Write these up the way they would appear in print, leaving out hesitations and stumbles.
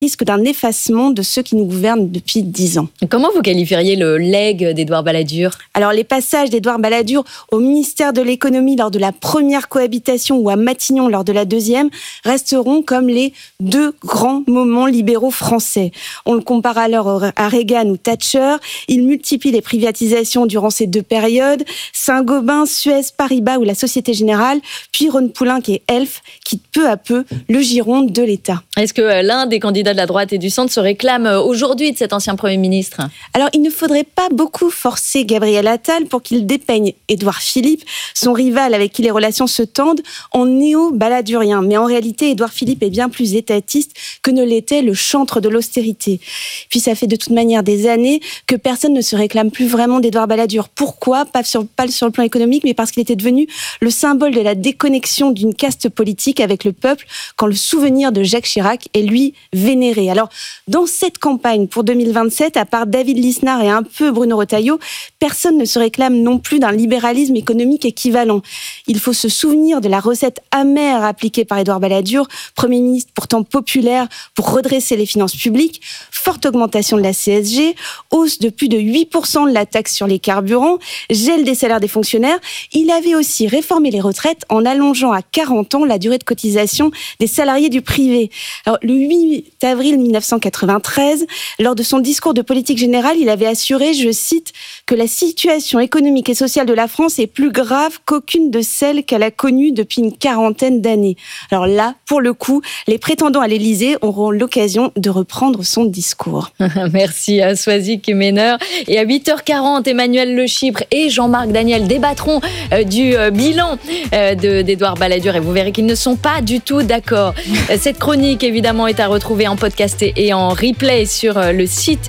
risque d'un effacement de ceux qui nous gouvernent depuis 10 ans. Comment vous qualifieriez le legs d'Édouard Balladur ? Alors, les passages d'Édouard Balladur au ministère de l'économie lors de la première cohabitation ou à Matignon lors de la deuxième resteront comme les 2 grands moments libéraux français. On le compare alors à Reagan ou Thatcher. Il multiplie les privatisations durant ces 2 périodes. Saint-Gobain, Suez, Paribas ou la Société Générale, puis Rhône-Poulenc et Elf quittent peu à peu le giron de l'État. Est-ce que l'un des candidats de la droite et du centre se réclame aujourd'hui de cet ancien Premier ministre ? Alors, il ne faudrait pas beaucoup forcer Gabriel Attal pour qu'il dépeigne Édouard Philippe, son rival avec qui les relations se tendent, en néo-balladurien. Mais en réalité, Édouard Philippe est bien plus étatiste que ne l'était le chantre de l'austérité. Puis ça fait de toute manière des années que personne ne se réclame plus vraiment d'Édouard Balladur. Pourquoi ? Pas sur le plan économique, mais parce qu'il était devenu le symbole de la déconnexion d'une caste politique avec le peuple quand le souvenir de Jacques Chirac est lui vénéré. Alors, dans cette campagne pour 2027, à part David Lisnard et un peu Bruno Retailleau, personne ne se réclame non plus d'un libéralisme économique équivalent. Il faut se souvenir de la recette amère appliquée par Édouard Balladur, Premier ministre pourtant populaire pour redresser les finances publiques, forte augmentation de la CSG, hausse de plus de 8% de la taxe sur les carburants, gel des salaires des fonctionnaires. Il avait aussi réformé les retraites en allongeant à 40 ans la durée de cotisation des salariés du privé. Alors, le 8 avril 1993, lors de son discours de politique générale, il avait assuré, je cite, que la situation économique et sociale de la France est plus grave qu'aucune de celles qu'elle a connues depuis une quarantaine d'années. Alors là, pour le coup, les prétendants à l'Élysée auront l'occasion de reprendre son discours. Merci à Swazik Mener. Et à 8h40, Emmanuel Le Chypre et Jean-Marc Daniel débattront du bilan d'Édouard Balladur et vous verrez qu'ils ne sont pas du tout d'accord. Cette chronique, évidemment, est à retrouver en podcast et en replay sur le site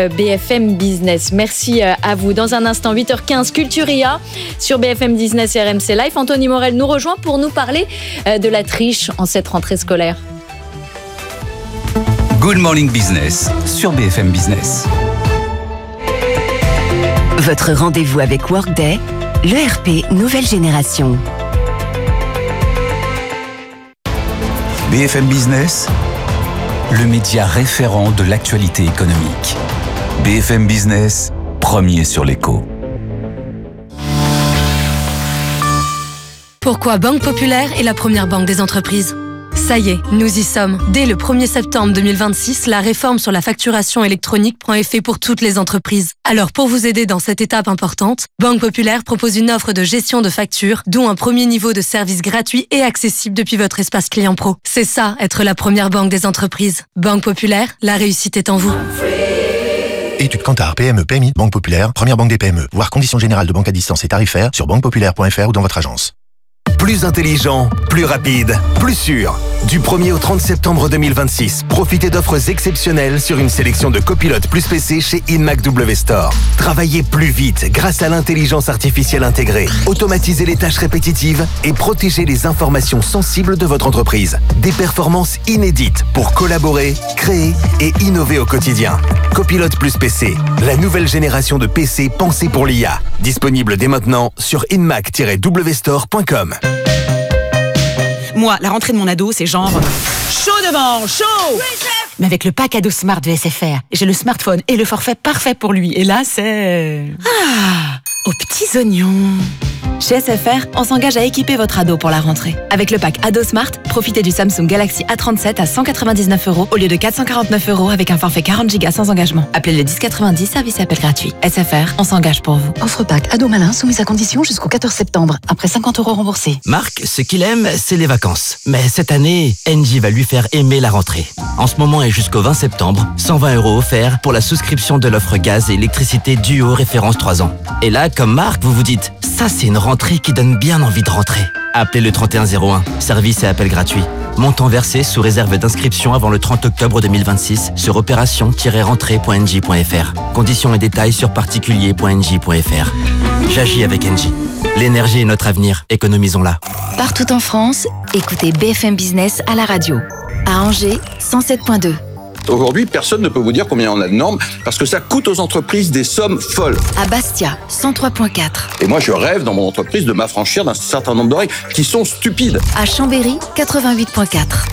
BFM Business. Merci à vous. Dans un instant, 8h15, Culturia sur BFM Business et RMC Live. Anthony Morel nous rejoint pour nous parler de la triche en cette rentrée scolaire. Good Morning Business sur BFM Business. Votre rendez-vous avec Workday, l'ERP nouvelle génération. BFM Business, le média référent de l'actualité économique. BFM Business, premier sur l'écho. Pourquoi Banque Populaire est la première banque des entreprises ? Ça y est, nous y sommes. Dès le 1er septembre 2026, la réforme sur la facturation électronique prend effet pour toutes les entreprises. Alors pour vous aider dans cette étape importante, Banque Populaire propose une offre de gestion de factures, dont un premier niveau de service gratuit et accessible depuis votre espace client pro. C'est ça, être la première banque des entreprises. Banque Populaire, la réussite est en vous. Études Kantar, PME, PMI, Banque Populaire, première banque des PME. Voir conditions générales de banque à distance et tarifaires sur banquepopulaire.fr ou dans votre agence. Plus intelligent, plus rapide, plus sûr. Du 1er au 30 septembre 2026, profitez d'offres exceptionnelles sur une sélection de copilotes plus PC chez Inmac W Store. Travaillez plus vite grâce à l'intelligence artificielle intégrée. Automatisez les tâches répétitives et protégez les informations sensibles de votre entreprise. Des performances inédites pour collaborer, créer et innover au quotidien. Copilote plus PC, la nouvelle génération de PC pensée pour l'IA. Disponible dès maintenant sur inmac-wstore.com. Moi, la rentrée de mon ado, c'est genre chaud devant, chaud. Mais avec le pack ado Smart de SFR, j'ai le smartphone et le forfait parfait pour lui. Et là, c'est... aux petits oignons. Chez SFR, on s'engage à équiper votre ado pour la rentrée. Avec le pack Ado Smart, profitez du Samsung Galaxy A37 à 199 € au lieu de 449 € avec un forfait 40 Go sans engagement. Appelez le 1090, service et appel gratuit. SFR, on s'engage pour vous. Offre pack Ado Malin soumise à condition jusqu'au 14 septembre. Après 50 € remboursés. Marc, ce qu'il aime, c'est les vacances. Mais cette année, Engie va lui faire aimer la rentrée. En ce moment et jusqu'au 20 septembre, 120 € offerts pour la souscription de l'offre gaz et électricité Duo référence 3 ans. Et là, comme Marc, vous vous dites, ça c'est une rentrée qui donne bien envie de rentrer. Appelez le 3101, service et appel gratuit. Montant versé sous réserve d'inscription avant le 30 octobre 2026 sur opération-rentrée.engie.fr. Conditions et détails sur particulier.engie.fr. J'agis avec Engie. L'énergie est notre avenir, économisons-la. Partout en France, écoutez BFM Business à la radio. À Angers, 107.2. Aujourd'hui, personne ne peut vous dire combien on a de normes parce que ça coûte aux entreprises des sommes folles. À Bastia, 103.4. Et moi, je rêve dans mon entreprise de m'affranchir d'un certain nombre de règles qui sont stupides. À Chambéry, 88.4.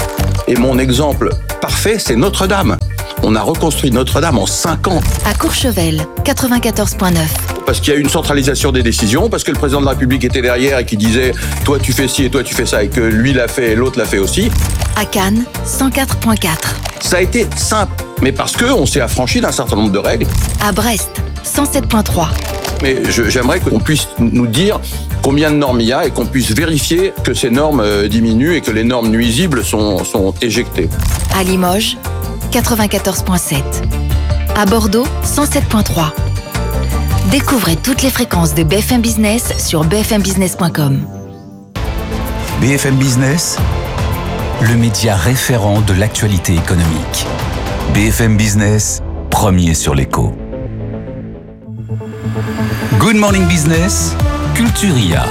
Et mon exemple parfait, c'est Notre-Dame. On a reconstruit Notre-Dame en 5 ans. À Courchevel, 94.9. Parce qu'il y a eu une centralisation des décisions, parce que le président de la République était derrière et qui disait « toi tu fais ci et toi tu fais ça » et que lui l'a fait et l'autre l'a fait aussi. À Cannes, 104.4. Ça a été simple, mais parce qu'on s'est affranchi d'un certain nombre de règles. À Brest, 107.3. Mais j'aimerais qu'on puisse nous dire combien de normes il y a et qu'on puisse vérifier que ces normes diminuent et que les normes nuisibles sont éjectées. À Limoges, 94.7. À Bordeaux, 107.3. Découvrez toutes les fréquences de BFM Business sur bfmbusiness.com. BFM Business, le média référent de l'actualité économique. BFM Business, premier sur l'écho. Good Morning Business, Culturia.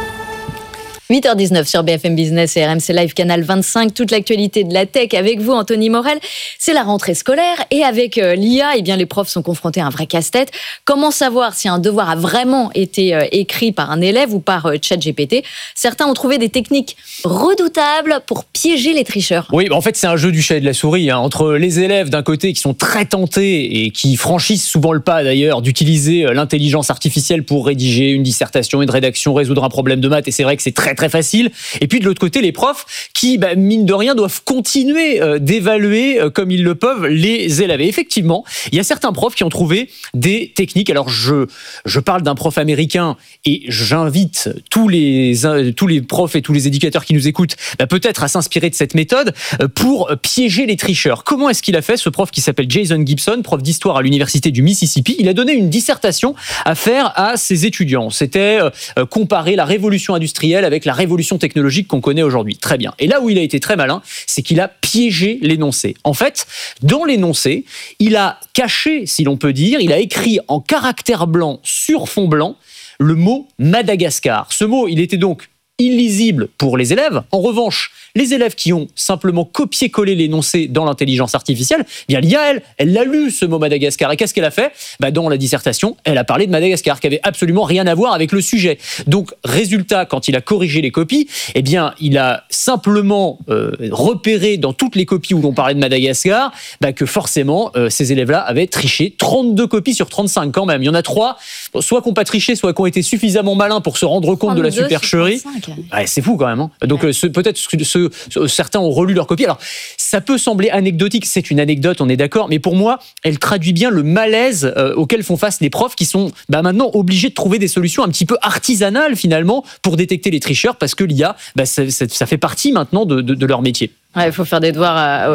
8h19 sur BFM Business et RMC Live Canal 25, toute l'actualité de la tech avec vous, Anthony Morel. C'est la rentrée scolaire et avec l'IA, eh bien, les profs sont confrontés à un vrai casse-tête. Comment savoir si un devoir a vraiment été écrit par un élève ou par ChatGPT ? Certains ont trouvé des techniques redoutables pour piéger les tricheurs. Oui, en fait, c'est un jeu du chat et de la souris, entre les élèves d'un côté qui sont très tentés et qui franchissent souvent le pas d'ailleurs d'utiliser l'intelligence artificielle pour rédiger une dissertation, une rédaction, résoudre un problème de maths, et c'est vrai que c'est très facile. Et puis de l'autre côté, les profs qui, mine de rien, doivent continuer d'évaluer comme ils le peuvent les élèves. Et effectivement, il y a certains profs qui ont trouvé des techniques. Alors je parle d'un prof américain et j'invite tous les profs et tous les éducateurs qui nous écoutent peut-être à s'inspirer de cette méthode pour piéger les tricheurs. Comment est-ce qu'il a fait, ce prof qui s'appelle Jason Gibson, prof d'histoire à l'université du Mississippi? Il a donné une dissertation à faire à ses étudiants. C'était comparer la révolution industrielle avec la révolution technologique qu'on connaît aujourd'hui. Très bien. Et là où il a été très malin, c'est qu'il a piégé l'énoncé. En fait, dans l'énoncé, il a caché, si l'on peut dire, il a écrit en caractère blanc sur fond blanc le mot Madagascar. Ce mot, il était donc illisible pour les élèves. En revanche, les élèves qui ont simplement copié-collé l'énoncé dans l'intelligence artificielle, bien l'IA, elle l'a lu, ce mot Madagascar. Et qu'est-ce qu'elle a fait ? Dans la dissertation, elle a parlé de Madagascar, qui avait absolument rien à voir avec le sujet. Donc, résultat, quand il a corrigé les copies, il a simplement repéré dans toutes les copies où l'on parlait de Madagascar, que forcément, ces élèves-là avaient triché. 32 copies sur 35 quand même. Il y en a 3, soit qui n'ont pas triché, soit qui ont été suffisamment malins pour se rendre compte de la supercherie. Ouais, c'est fou quand même. Donc peut-être certains ont relu leur copie. Alors ça peut sembler anecdotique, c'est une anecdote, on est d'accord, mais pour moi, elle traduit bien le malaise auquel font face les profs qui sont maintenant obligés de trouver des solutions un petit peu artisanales finalement pour détecter les tricheurs, parce que l'IA, ça fait partie maintenant de leur métier. Il faut faire des devoirs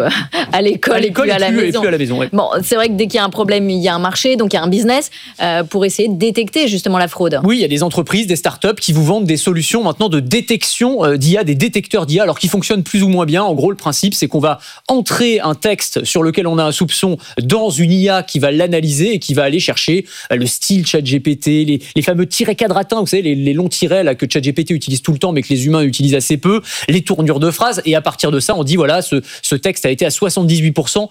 à l'école et plus à la maison. Plus à la maison, ouais. Bon, c'est vrai que dès qu'il y a un problème, il y a un marché, donc il y a un business pour essayer de détecter justement la fraude. Oui, il y a des entreprises, des startups qui vous vendent des solutions maintenant de détection d'IA, des détecteurs d'IA, alors qui fonctionnent plus ou moins bien. En gros, le principe, c'est qu'on va entrer un texte sur lequel on a un soupçon dans une IA qui va l'analyser et qui va aller chercher le style ChatGPT, les fameux tirets quadratins, vous savez, les longs tirets là que ChatGPT utilise tout le temps, mais que les humains utilisent assez peu, les tournures de phrases, et à partir de ça, on dit voilà, ce texte a été à 78%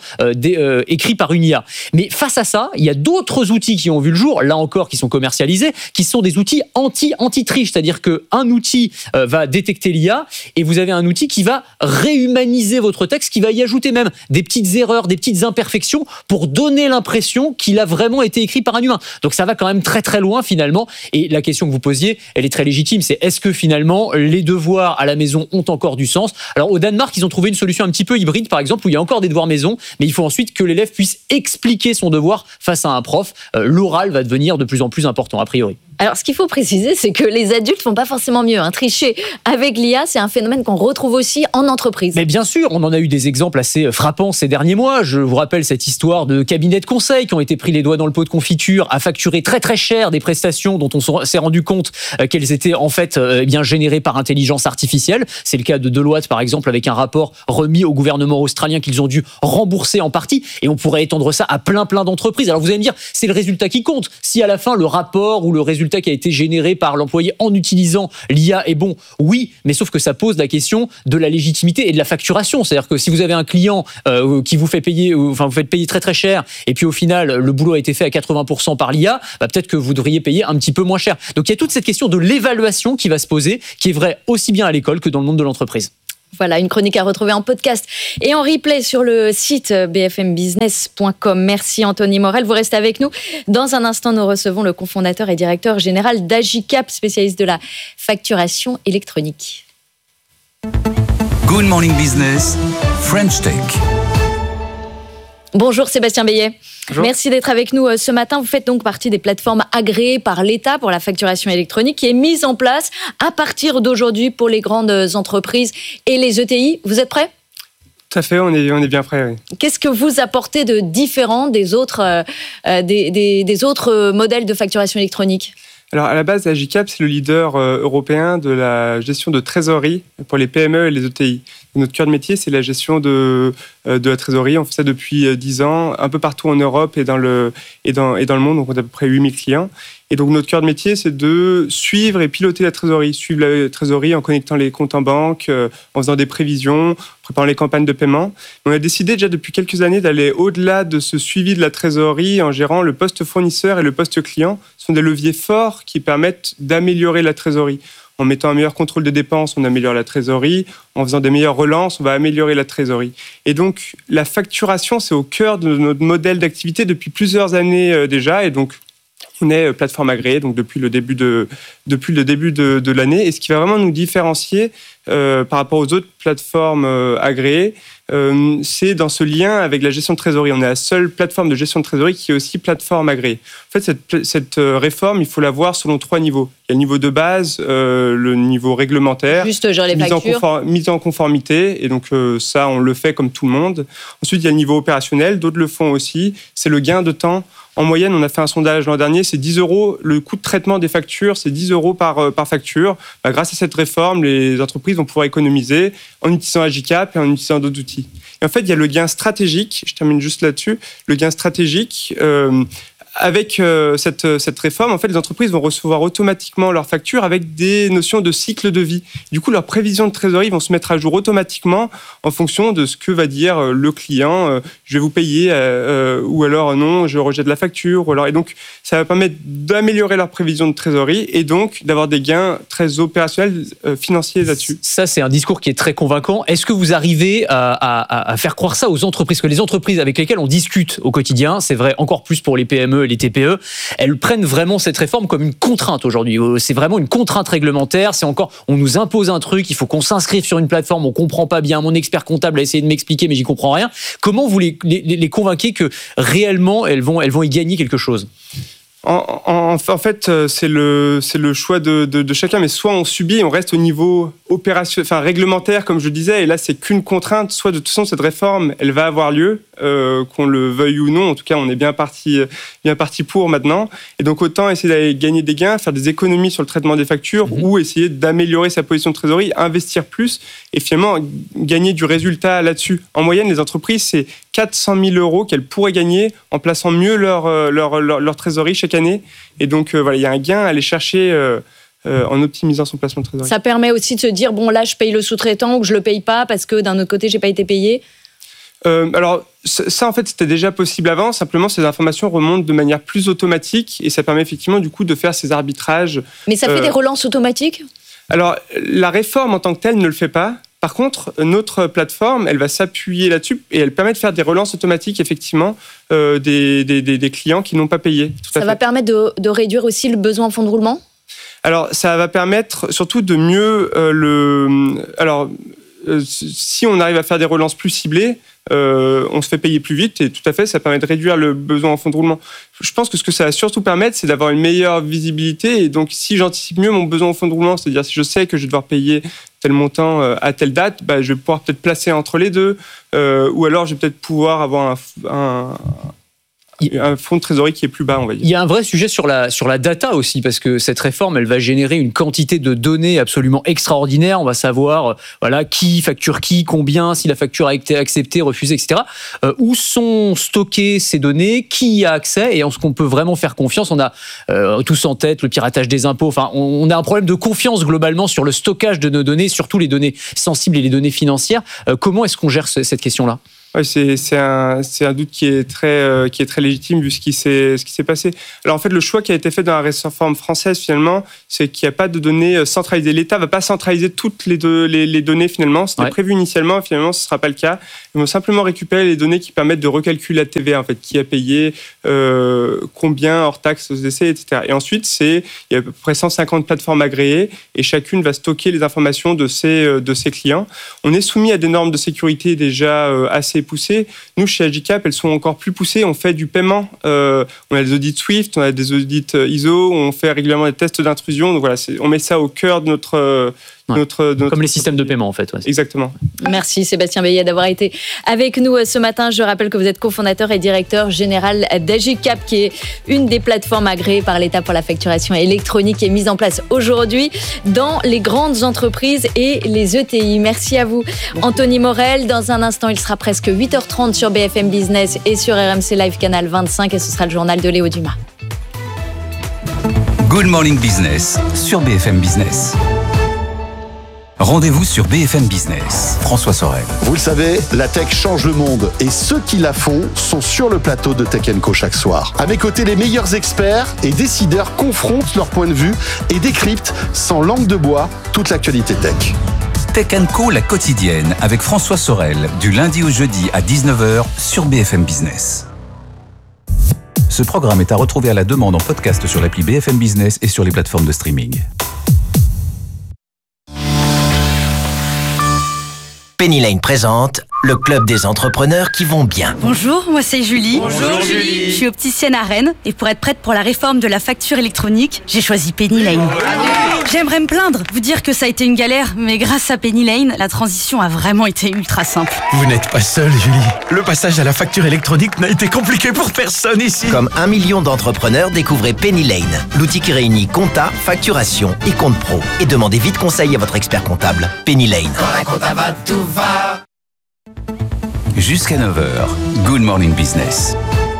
écrit par une IA. Mais face à ça, il y a d'autres outils qui ont vu le jour, là encore qui sont commercialisés, qui sont des outils anti-triche, c'est-à-dire qu'un outil va détecter l'IA et vous avez un outil qui va réhumaniser votre texte, qui va y ajouter même des petites erreurs, des petites imperfections pour donner l'impression qu'il a vraiment été écrit par un humain. Donc ça va quand même très très loin finalement. Et la question que vous posiez, elle est très légitime, c'est est-ce que finalement les devoirs à la maison ont encore du sens ? Alors au Danemark, ils ont trouvé une solution un petit peu hybride, par exemple, où il y a encore des devoirs maison, mais il faut ensuite que l'élève puisse expliquer son devoir face à un prof. L'oral va devenir de plus en plus important, a priori. Alors, ce qu'il faut préciser, c'est que les adultes font pas forcément mieux. Tricher avec l'IA, c'est un phénomène qu'on retrouve aussi en entreprise. Mais bien sûr, on en a eu des exemples assez frappants ces derniers mois. Je vous rappelle cette histoire de cabinets de conseil qui ont été pris les doigts dans le pot de confiture à facturer très très cher des prestations dont on s'est rendu compte qu'elles étaient en fait générées par intelligence artificielle. C'est le cas de Deloitte, par exemple, avec un rapport remis au gouvernement australien qu'ils ont dû rembourser en partie. Et on pourrait étendre ça à plein d'entreprises. Alors vous allez me dire, c'est le résultat qui compte. Si à la fin, le rapport ou le résultat qui a été généré par l'employé en utilisant l'IA est bon, oui, mais sauf que ça pose la question de la légitimité et de la facturation. C'est-à-dire que si vous avez un client qui vous fait payer, vous faites payer très très cher, et puis au final le boulot a été fait à 80% par l'IA, peut-être que vous devriez payer un petit peu moins cher. Donc il y a toute cette question de l'évaluation qui va se poser, qui est vraie aussi bien à l'école que dans le monde de l'entreprise. Voilà, une chronique à retrouver en podcast et en replay sur le site bfmbusiness.com. Merci Anthony Morel, vous restez avec nous. Dans un instant, nous recevons le cofondateur et directeur général d'Agicap, spécialiste de la facturation électronique. Good Morning Business, French Tech. Bonjour Sébastien Beillet. Bonjour. Merci d'être avec nous ce matin. Vous faites donc partie des plateformes agréées par l'État pour la facturation électronique qui est mise en place à partir d'aujourd'hui pour les grandes entreprises et les ETI. Vous êtes prêts ? Tout à fait, on est bien prêts. Oui. Qu'est-ce que vous apportez de différent des autres, des autres modèles de facturation électronique ? Alors, à la base, Agicap, c'est le leader européen de la gestion de trésorerie pour les PME et les ETI. Notre cœur de métier, c'est la gestion de la trésorerie. On fait ça depuis 10 ans, un peu partout en Europe et dans le monde. Donc, on a à peu près 8000 clients. Et donc, notre cœur de métier, c'est de suivre et piloter la trésorerie. Suivre la trésorerie en connectant les comptes en banque, en faisant des prévisions, en préparant les campagnes de paiement. On a décidé déjà depuis quelques années d'aller au-delà de ce suivi de la trésorerie en gérant le poste fournisseur et le poste client. Ce sont des leviers forts qui permettent d'améliorer la trésorerie. En mettant un meilleur contrôle des dépenses, on améliore la trésorerie. En faisant des meilleures relances, on va améliorer la trésorerie. Et donc, la facturation, c'est au cœur de notre modèle d'activité depuis plusieurs années déjà. Et donc, on est plateforme agréée donc depuis le début de l'année. Et ce qui va vraiment nous différencier par rapport aux autres plateformes agréées, c'est dans ce lien avec la gestion de trésorerie. On est la seule plateforme de gestion de trésorerie qui est aussi plateforme agréée. En fait, cette réforme, il faut la voir selon 3 niveaux. Il y a le niveau de base, le niveau réglementaire, juste genre les factures, mise en conformité, et donc ça, on le fait comme tout le monde. Ensuite, il y a le niveau opérationnel, d'autres le font aussi. C'est le gain de temps. En moyenne, on a fait un sondage l'an dernier, c'est 10 €. Le coût de traitement des factures, c'est 10 € par facture. Grâce à cette réforme, les entreprises vont pouvoir économiser en utilisant Agicap et en utilisant d'autres outils. Et en fait, il y a le gain stratégique, je termine juste là-dessus, le gain stratégique. Avec cette réforme, en fait, les entreprises vont recevoir automatiquement leurs factures avec des notions de cycle de vie. Du coup, leurs prévisions de trésorerie vont se mettre à jour automatiquement en fonction de ce que va dire le client. Je vais vous payer, ou alors non, je rejette la facture. Ou alors, et donc, ça va permettre d'améliorer leurs prévisions de trésorerie et donc d'avoir des gains très opérationnels, financiers là-dessus. Ça, c'est un discours qui est très convaincant. Est-ce que vous arrivez à faire croire ça aux entreprises ? Parce que les entreprises avec lesquelles on discute au quotidien, c'est vrai encore plus pour les PME, les TPE, elles prennent vraiment cette réforme comme une contrainte aujourd'hui. C'est vraiment une contrainte réglementaire. C'est encore, on nous impose un truc, il faut qu'on s'inscrive sur une plateforme, on comprend pas bien. Mon expert comptable a essayé de m'expliquer, mais j'y comprends rien. Comment vous les convainquez que réellement elles vont y gagner quelque chose ? En fait, c'est le choix de chacun, mais soit on subit, on reste au niveau réglementaire, comme je disais, et là c'est qu'une contrainte. Soit de toute façon cette réforme, elle va avoir lieu, qu'on le veuille ou non. En tout cas, on est bien parti pour maintenant. Et donc autant essayer d'aller gagner des gains, faire des économies sur le traitement des factures, ou essayer d'améliorer sa position de trésorerie, investir plus et finalement gagner du résultat là-dessus. En moyenne, les entreprises, c'est 400 000 € qu'elles pourraient gagner en plaçant mieux leur trésorerie chaque année. Et donc, voilà, il y a un gain à aller chercher en optimisant son placement de trésorerie. Ça permet aussi de se dire, bon, là, je paye le sous-traitant ou que je le paye pas parce que d'un autre côté, j'ai pas été payé. Alors, ça, en fait, c'était déjà possible avant. Simplement, ces informations remontent de manière plus automatique et ça permet effectivement, du coup, de faire ces arbitrages. Mais ça fait des relances automatiques ? Alors, la réforme en tant que telle ne le fait pas. Par contre, notre plateforme, elle va s'appuyer là-dessus et elle permet de faire des relances automatiques, effectivement, des clients qui n'ont pas payé. Ça va permettre de réduire aussi le besoin en fonds de roulement ? Alors, ça va permettre surtout de mieux si on arrive à faire des relances plus ciblées, on se fait payer plus vite et tout à fait, ça permet de réduire le besoin en fonds de roulement. Je pense que ce que ça va surtout permettre, c'est d'avoir une meilleure visibilité et donc si j'anticipe mieux mon besoin en fonds de roulement, c'est-à-dire si je sais que je vais devoir payer tel montant à telle date, je vais pouvoir peut-être placer entre les deux ou alors je vais peut-être pouvoir avoir un fonds de trésorerie qui est plus bas, on va dire. Il y a un vrai sujet sur la data aussi, parce que cette réforme, elle va générer une quantité de données absolument extraordinaire. On va savoir qui facture qui, combien, si la facture a été acceptée, refusée, etc. Où sont stockées ces données, qui y a accès, et est-ce qu'on peut vraiment faire confiance ? On a tous en tête le piratage des impôts. Enfin, on a un problème de confiance globalement sur le stockage de nos données, surtout les données sensibles et les données financières. Comment est-ce qu'on gère cette question-là ? Ouais, c'est un doute qui est très légitime vu ce qui s'est passé. Alors en fait, le choix qui a été fait dans la réforme française finalement, c'est qu'il n'y a pas de données centralisées. L'État va pas centraliser toutes les données finalement. C'était prévu initialement, finalement ce sera pas le cas. Ils vont simplement récupérer les données qui permettent de recalculer la TVA en fait, qui a payé, combien hors taxes aux essais, etc. Et ensuite, il y a à peu près 150 plateformes agréées et chacune va stocker les informations de ses clients. On est soumis à des normes de sécurité déjà assez poussées. Nous, chez Agicap, elles sont encore plus poussées. On fait du paiement. On a des audits SWIFT, on a des audits ISO, on fait régulièrement des tests d'intrusion. Donc voilà, on met ça au cœur de notre comme les systèmes de paiement en fait. Ouais. Exactement. Merci Sébastien Veillet d'avoir été avec nous ce matin. Je rappelle que vous êtes cofondateur et directeur général d'Agicap, qui est une des plateformes agréées par l'État pour la facturation électronique et mise en place aujourd'hui dans les grandes entreprises et les ETI. Merci à vous Anthony Morel. Dans un instant, il sera presque 8h30 sur BFM Business et sur RMC Live Canal 25 et ce sera le journal de Léo Dumas. Good Morning Business sur BFM Business. Rendez-vous sur BFM Business. François Sorel. Vous le savez, la tech change le monde et ceux qui la font sont sur le plateau de Tech & Co chaque soir. À mes côtés, les meilleurs experts et décideurs confrontent leur point de vue et décryptent sans langue de bois toute l'actualité tech. Tech & Co, la quotidienne, avec François Sorel, du lundi au jeudi à 19h sur BFM Business. Ce programme est à retrouver à la demande en podcast sur l'appli BFM Business et sur les plateformes de streaming. Penny Lane présente le club des entrepreneurs qui vont bien. Bonjour, moi c'est Julie. Bonjour Julie. Je suis opticienne à Rennes et pour être prête pour la réforme de la facture électronique, j'ai choisi Penny Lane. J'aimerais me plaindre, vous dire que ça a été une galère, mais grâce à Penny Lane, la transition a vraiment été ultra simple. Vous n'êtes pas seule, Julie. Le passage à la facture électronique n'a été compliqué pour personne ici. Comme 1 million d'entrepreneurs, découvrez Penny Lane, l'outil qui réunit compta, facturation et compte pro. Et demandez vite conseil à votre expert comptable. Penny Lane. Quand la compta va, tout va. Jusqu'à 9h, Good Morning Business.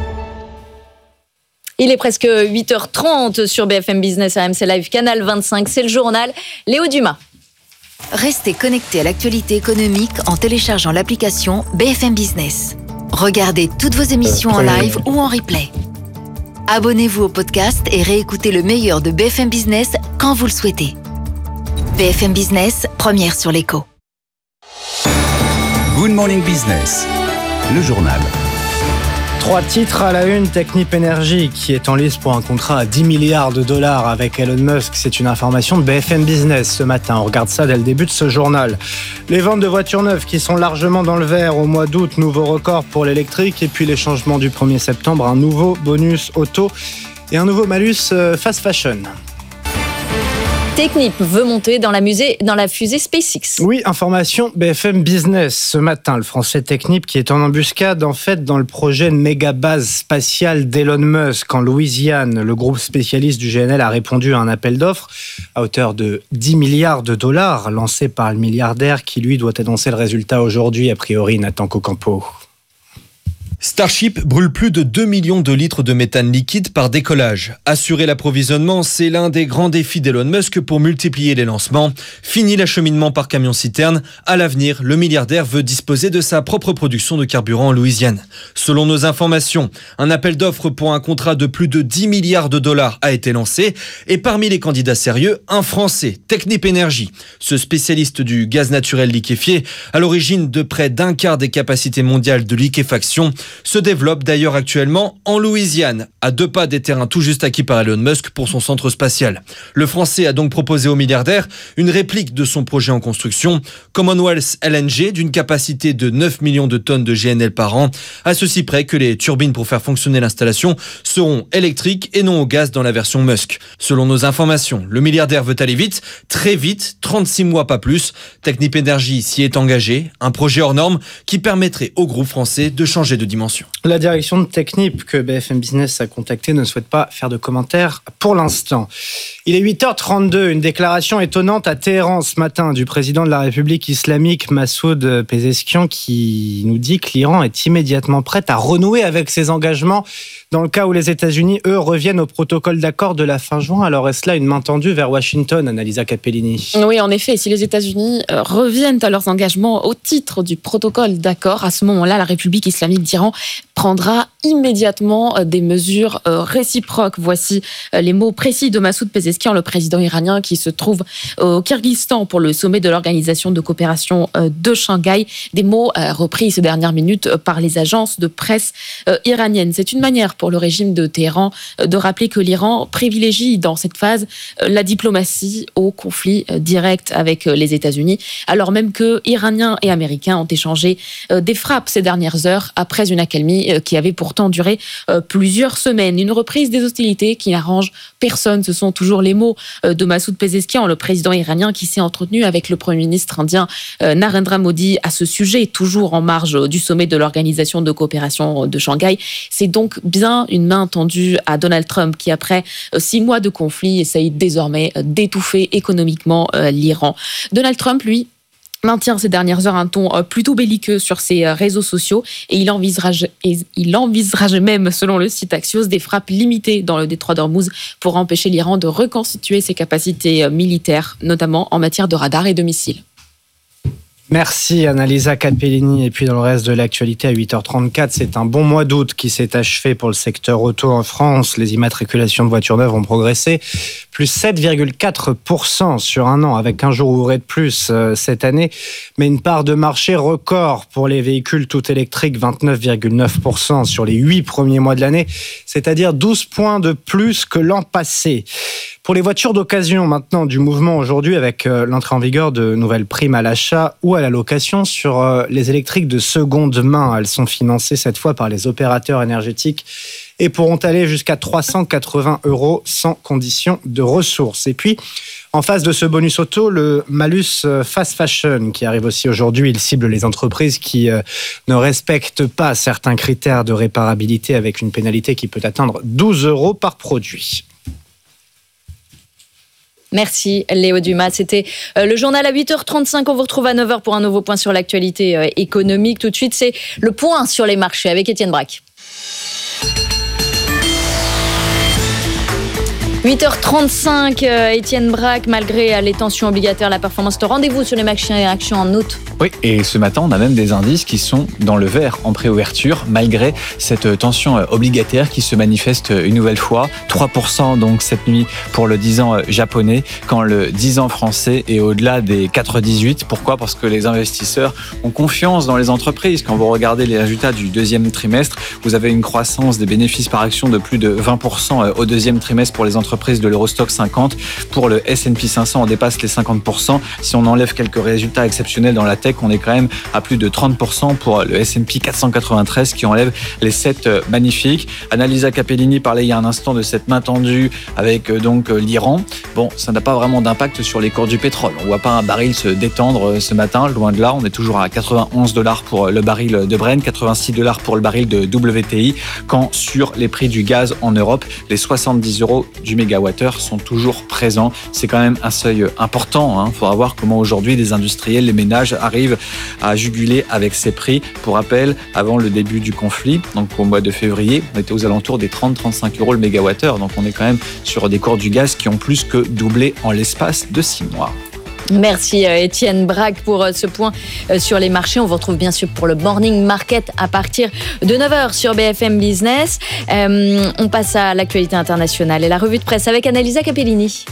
Il est presque 8h30 sur BFM Business RMC Live Canal 25. C'est le journal Léo Dumas. Restez connectés à l'actualité économique en téléchargeant l'application BFM Business. Regardez toutes vos émissions en live ou en replay. Abonnez-vous au podcast et réécoutez le meilleur de BFM Business quand vous le souhaitez. BFM Business, première sur l'écho. Good Morning Business, le journal. 3 titres à la une. Technip Energy qui est en lice pour un contrat à 10 milliards de dollars avec Elon Musk. C'est une information de BFM Business ce matin. On regarde ça dès le début de ce journal. Les ventes de voitures neuves qui sont largement dans le vert au mois d'août. Nouveau record pour l'électrique. Et puis les changements du 1er septembre. Un nouveau bonus auto et un nouveau malus fast fashion. Technip veut monter dans la fusée SpaceX. Oui, information BFM Business. Ce matin, le français Technip qui est en embuscade en fait dans le projet de méga base spatiale d'Elon Musk en Louisiane. Le groupe spécialiste du GNL a répondu à un appel d'offres à hauteur de 10 milliards de dollars lancé par le milliardaire qui lui doit annoncer le résultat aujourd'hui, a priori Nathan Cocampo. Starship brûle plus de 2 millions de litres de méthane liquide par décollage. Assurer l'approvisionnement, c'est l'un des grands défis d'Elon Musk pour multiplier les lancements. Fini l'acheminement par camion-citerne. À l'avenir, le milliardaire veut disposer de sa propre production de carburant en Louisiane. Selon nos informations, un appel d'offres pour un contrat de plus de 10 milliards de dollars a été lancé. Et parmi les candidats sérieux, un Français, Technip Energy. Ce spécialiste du gaz naturel liquéfié, à l'origine de près d'un quart des capacités mondiales de liquéfaction, se développe d'ailleurs actuellement en Louisiane, à 2 pas des terrains tout juste acquis par Elon Musk pour son centre spatial. Le Français a donc proposé au milliardaire une réplique de son projet en construction, Commonwealth LNG, d'une capacité de 9 millions de tonnes de GNL par an, à ceci près que les turbines pour faire fonctionner l'installation seront électriques et non au gaz dans la version Musk. Selon nos informations, le milliardaire veut aller vite, très vite, 36 mois pas plus. Technip Energy s'y est engagé, un projet hors norme qui permettrait au groupe français de changer de dimension. dimension. La direction de Technip que BFM Business a contactée ne souhaite pas faire de commentaires pour l'instant. Il est 8h32, une déclaration étonnante à Téhéran ce matin du président de la République islamique Massoud Pezeshkian qui nous dit que l'Iran est immédiatement prête à renouer avec ses engagements dans le cas où les États-Unis, eux, reviennent au protocole d'accord de la fin juin. Alors est-ce là une main tendue vers Washington, Annalisa Capellini ? Oui, en effet, si les États-Unis reviennent à leurs engagements au titre du protocole d'accord, à ce moment-là, la République islamique d'Iran prendra immédiatement des mesures réciproques. Voici les mots précis de Massoud Pezeshkian, le président iranien qui se trouve au Kyrgyzstan pour le sommet de l'Organisation de coopération de Shanghai. Des mots repris ces dernières minutes par les agences de presse iraniennes. C'est une manière pour le régime de Téhéran de rappeler que l'Iran privilégie dans cette phase la diplomatie au conflit direct avec les États-Unis, alors même que Iraniens et Américains ont échangé des frappes ces dernières heures après une accalmie qui avait pourtant duré plusieurs semaines. Une reprise des hostilités qui n'arrange personne. Ce sont toujours les mots de Massoud Pezeshkian, le président iranien qui s'est entretenu avec le Premier ministre indien Narendra Modi à ce sujet, toujours en marge du sommet de l'Organisation de coopération de Shanghai. C'est donc bien une main tendue à Donald Trump qui, après 6 mois de conflit, essaye désormais d'étouffer économiquement l'Iran. Donald Trump, lui, maintient ces dernières heures un ton plutôt belliqueux sur ses réseaux sociaux et il envisage même, selon le site Axios, des frappes limitées dans le détroit d'Ormuz pour empêcher l'Iran de reconstituer ses capacités militaires, notamment en matière de radars et de missiles. Merci Annalisa Capellini. Et puis dans le reste de l'actualité à 8h34, c'est un bon mois d'août qui s'est achevé pour le secteur auto en France. Les immatriculations de voitures neuves ont progressé, plus 7,4% sur un an, avec un jour ouvré de plus cette année. Mais une part de marché record pour les véhicules tout électriques, 29,9% sur les 8 premiers mois de l'année, c'est-à-dire 12 points de plus que l'an passé. Pour les voitures d'occasion, maintenant, du mouvement aujourd'hui avec l'entrée en vigueur de nouvelles primes à l'achat ou à la location sur les électriques de seconde main. Elles sont financées cette fois par les opérateurs énergétiques et pourront aller jusqu'à 380 € sans condition de ressources. Et puis, en face de ce bonus auto, le malus fast fashion qui arrive aussi aujourd'hui. Il cible les entreprises qui ne respectent pas certains critères de réparabilité avec une pénalité qui peut atteindre 12 € par produit. Merci Léo Dumas. C'était le journal à 8h35. On vous retrouve à 9h pour un nouveau point sur l'actualité économique. Tout de suite, c'est le point sur les marchés avec Étienne Braque. 8h35, Étienne Braque, malgré les tensions obligataires, la performance de rendez-vous sur les marchés actions en août. Oui, et ce matin, on a même des indices qui sont dans le vert en préouverture, malgré cette tension obligataire qui se manifeste une nouvelle fois. 3% donc cette nuit pour le 10 ans japonais, quand le 10 ans français est au-delà des 4,18. Pourquoi ? Parce que les investisseurs ont confiance dans les entreprises. Quand vous regardez les résultats du deuxième trimestre, vous avez une croissance des bénéfices par action de plus de 20% au deuxième trimestre pour les entreprises de l'Eurostock 50. Pour le S&P 500, on dépasse les 50%. Si on enlève quelques résultats exceptionnels dans la tech, on est quand même à plus de 30% pour le S&P 493 qui enlève les 7 magnifiques. Annalisa Capellini parlait il y a un instant de cette main tendue avec donc l'Iran. Bon, ça n'a pas vraiment d'impact sur les cours du pétrole. On ne voit pas un baril se détendre ce matin, loin de là. On est toujours à 91 $ pour le baril de Brent, 86 $ pour le baril de WTI, quand sur les prix du gaz en Europe, les 70 € du mégawattheure sont toujours présents. C'est quand même un seuil important. Il faudra voir comment aujourd'hui les industriels, les ménages arrivent à juguler avec ces prix. Pour rappel, avant le début du conflit, donc au mois de février, on était aux alentours des 30-35 € le mégawattheure. Donc on est quand même sur des cours du gaz qui ont plus que doublé en l'espace de 6 mois. Merci Étienne Braque pour ce point sur les marchés. On vous retrouve bien sûr pour le Morning Market à partir de 9h sur BFM Business. On passe à l'actualité internationale et la revue de presse avec Annalisa Capellini.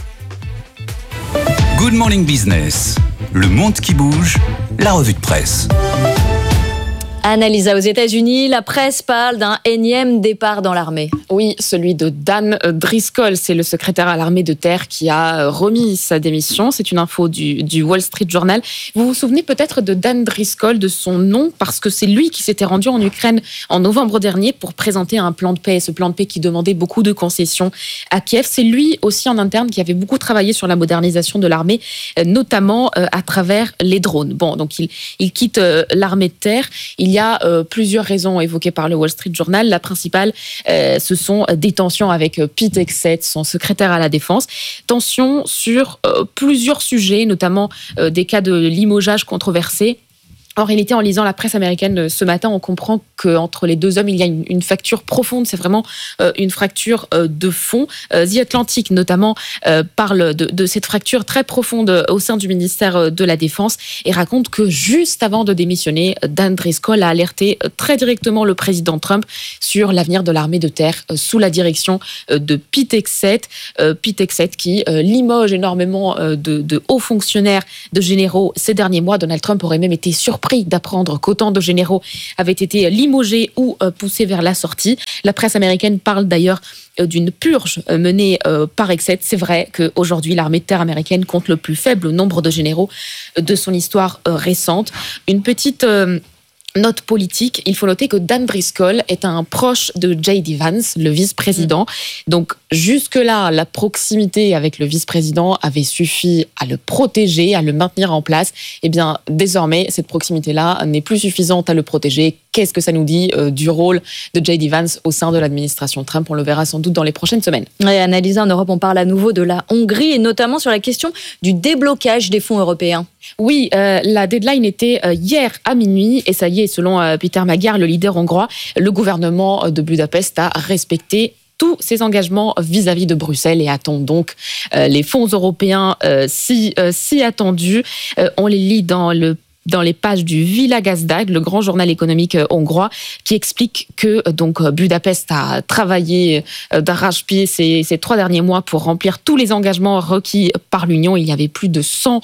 Good Morning Business, le monde qui bouge, la revue de presse. Annalisa, aux États-Unis, la presse parle d'un énième départ dans l'armée. Oui, celui de Dan Driscoll, c'est le secrétaire à l'armée de terre qui a remis sa démission. C'est une info du Wall Street Journal. Vous vous souvenez peut-être de Dan Driscoll, de son nom, parce que c'est lui qui s'était rendu en Ukraine en novembre dernier pour présenter un plan de paix. Ce plan de paix qui demandait beaucoup de concessions à Kiev. C'est lui aussi en interne qui avait beaucoup travaillé sur la modernisation de l'armée, notamment à travers les drones. Bon, donc il quitte l'armée de terre. Il Il y a plusieurs raisons évoquées par le Wall Street Journal. La principale, ce sont des tensions avec Pete Hegseth, son secrétaire à la Défense. Tensions sur plusieurs sujets, notamment des cas de limogeage controversés. En réalité, en lisant la presse américaine ce matin, on comprend qu'entre les deux hommes, il y a une fracture profonde. C'est vraiment une fracture de fond. The Atlantic, notamment, parle de cette fracture très profonde au sein du ministère de la Défense et raconte que juste avant de démissionner, Dan Driscoll a alerté très directement le président Trump sur l'avenir de l'armée de terre sous la direction de Pete Hegseth. Pete Hegseth qui limoge énormément de hauts fonctionnaires, de généraux ces derniers mois. Donald Trump aurait même été surpris d'apprendre qu'autant de généraux avaient été limogés ou poussés vers la sortie. La presse américaine parle d'ailleurs d'une purge menée par Hegseth. C'est vrai qu'aujourd'hui, l'armée de terre américaine compte le plus faible nombre de généraux de son histoire récente. Une petite note politique, il faut noter que Dan Driscoll est un proche de J.D. Vance, le vice-président. Donc jusque-là, la proximité avec le vice-président avait suffi à le protéger, à le maintenir en place. Eh bien, désormais, cette proximité-là n'est plus suffisante à le protéger. Qu'est-ce que ça nous dit du rôle de J.D. Vance au sein de l'administration Trump? On le verra sans doute dans les prochaines semaines. Et analysé en Europe, on parle à nouveau de la Hongrie et notamment sur la question du déblocage des fonds européens. Oui, la deadline était hier à minuit et ça y est, selon Peter Magyar, le leader hongrois, le gouvernement de Budapest a respecté tous ses engagements vis-à-vis de Bruxelles et attend donc les fonds européens si attendus. On les lit dans les pages du Világgazdag, le grand journal économique hongrois, qui explique que donc Budapest a travaillé d'arrache-pied ces 3 derniers mois pour remplir tous les engagements requis par l'Union. Il y avait plus de 100